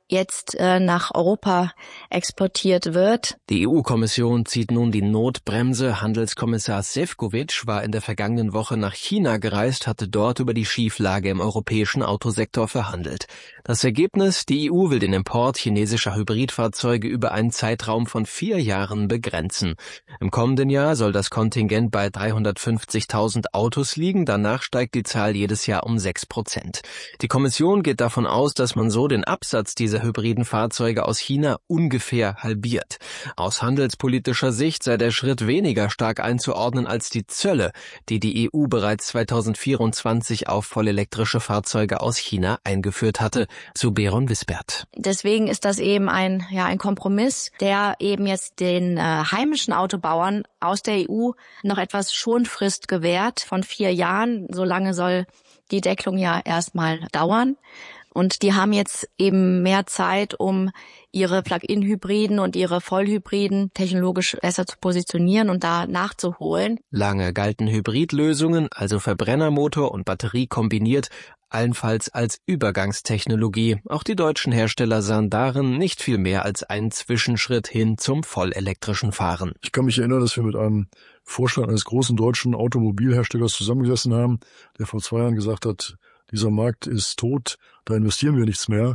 jetzt äh, nach Europa exportiert wird. Die E U-Kommission zieht nun die Notbremse. Handelskommissar Šefčovič war in der vergangenen Woche nach China gereist, hatte dort über die Schieflage im europäischen Autosektor verhandelt. Das Ergebnis: Die E U will den Import chinesischer Hybridfahrzeuge über einen Zeitraum von vier Jahren begrenzen. Im kommenden Jahr soll das Kontingent bei dreihundertfünfzigtausend Autos liegen. Danach steigt die Zahl jedes Jahr um sechs Prozent. Die Kommission geht davon aus, dass man so den Absatz dieser hybriden Fahrzeuge aus China ungefähr halbiert. Aus handelspolitischer Sicht sei der Schritt weniger stark einzuordnen als die Zölle, die die E U bereits zweitausendvierundzwanzig auf vollelektrische Fahrzeuge aus China eingeführt hatte. Zu Beron Wisbert. Deswegen ist das eben ein, ja, ein Kompromiss, der eben jetzt den äh, heimischen Autobauern aus der E U noch etwas Schonfrist gewährt von vier Jahren. So lange soll die Deckelung ja erstmal dauern. Und die haben jetzt eben mehr Zeit, um ihre Plug-in-Hybriden und ihre Vollhybriden technologisch besser zu positionieren und da nachzuholen. Lange galten Hybridlösungen, also Verbrennermotor und Batterie kombiniert, allenfalls als Übergangstechnologie. Auch die deutschen Hersteller sahen darin nicht viel mehr als einen Zwischenschritt hin zum vollelektrischen Fahren. Ich kann mich erinnern, dass wir mit einem Vorstand eines großen deutschen Automobilherstellers zusammengesessen haben, der vor zwei Jahren gesagt hat, dieser Markt ist tot, da investieren wir nichts mehr.